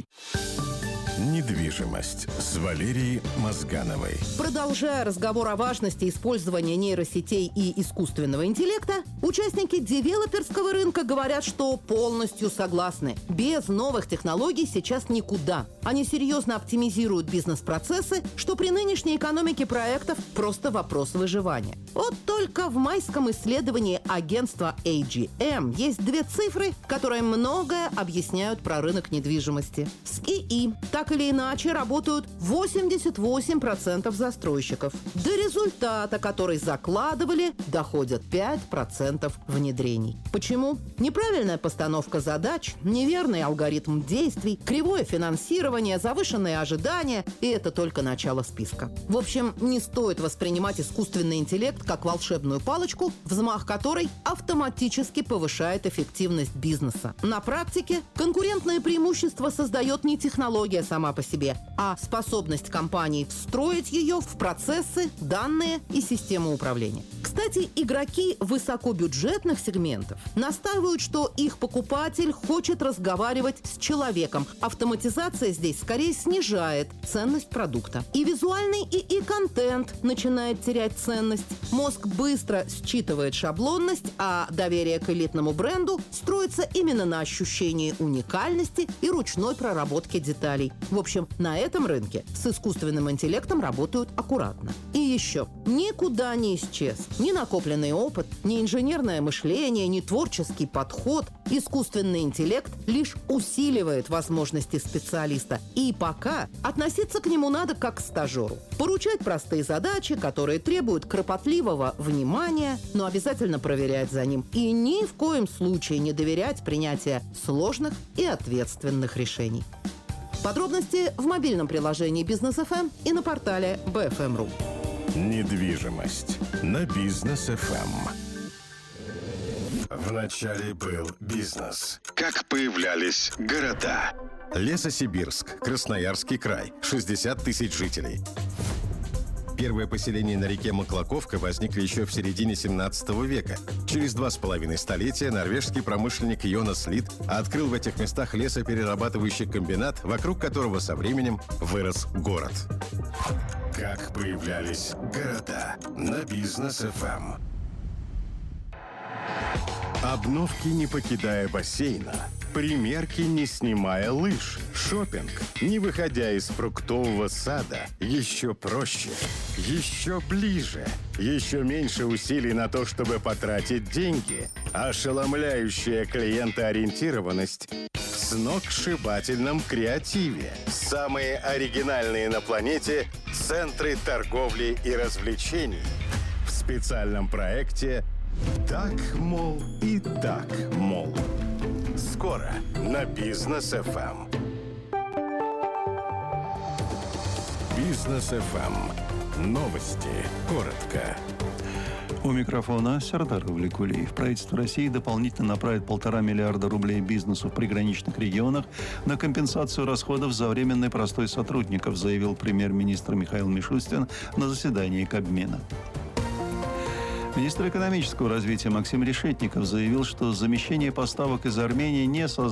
Недвижимость с Валерией Мозгановой. Продолжая разговор о важности использования нейросетей и искусственного интеллекта, участники девелоперского рынка говорят, что полностью согласны. Без новых технологий сейчас никуда. Они серьезно оптимизируют бизнес-процессы, что при нынешней экономике проектов просто вопрос выживания. Вот только в майском исследовании агентства эй джи эм есть две цифры, которые многое объясняют про рынок недвижимости. С ИИ так или иначе работают восемьдесят восемь процентов застройщиков. До результата, который закладывали, доходят пять процентов внедрений. Почему? Неправильная постановка задач, неверный алгоритм действий, кривое финансирование, завышенные ожидания, и это только начало списка. В общем, не стоит воспринимать искусственный интеллект как волшебную палочку, взмах которой автоматически повышает эффективность бизнеса. На практике конкурентное преимущество создает не технология сама сама по себе, а способность компаний встроить ее в процессы, данные и систему управления. Кстати, игроки высокобюджетных сегментов настаивают, что их покупатель хочет разговаривать с человеком. Автоматизация здесь скорее снижает ценность продукта. И визуальный и контент начинает терять ценность. Мозг быстро считывает шаблонность, а доверие к элитному бренду строится именно на ощущении уникальности и ручной проработке деталей. В общем, на этом рынке с искусственным интеллектом работают аккуратно. И еще, никуда не исчез ни накопленный опыт, ни инженерное мышление, ни творческий подход. Искусственный интеллект лишь усиливает возможности специалиста. И пока относиться к нему надо как к стажеру. Поручать простые задачи, которые требуют кропотливого внимания, но обязательно проверять за ним. И ни в коем случае не доверять принятию сложных и ответственных решений. Подробности в мобильном приложении Бизнес эф эм и на портале би эф эм точка ру. Недвижимость на Бизнес эф эм. Вначале был бизнес. Как появлялись города? Лесосибирск, Красноярский край, шестьдесят тысяч жителей. Первые поселения на реке Маклаковка возникли еще в середине семнадцатого века. Через два с половиной столетия норвежский промышленник Йонас Лид открыл в этих местах лесоперерабатывающий комбинат, вокруг которого со временем вырос город. Как появлялись города на Бизнес эф эм. Обновки, не покидая бассейна. Примерки, не снимая лыж. Шопинг, не выходя из фруктового сада. Еще проще, еще ближе. Еще меньше усилий на то, чтобы потратить деньги. Ошеломляющая клиентоориентированность в сногсшибательном креативе. Самые оригинальные на планете центры торговли и развлечений. В специальном проекте «Так, мол, и так, мол». Скоро на Бизнес эф эм. Бизнес эф эм. Новости. Коротко. У микрофона Сердар Влекулиев. Правительство России дополнительно направит полтора миллиарда рублей бизнесу в приграничных регионах на компенсацию расходов за временный простой сотрудников, заявил премьер-министр Михаил Мишустин на заседании Кабмина. Министр экономического развития Максим Решетников заявил, что замещение поставок из Армении не создаст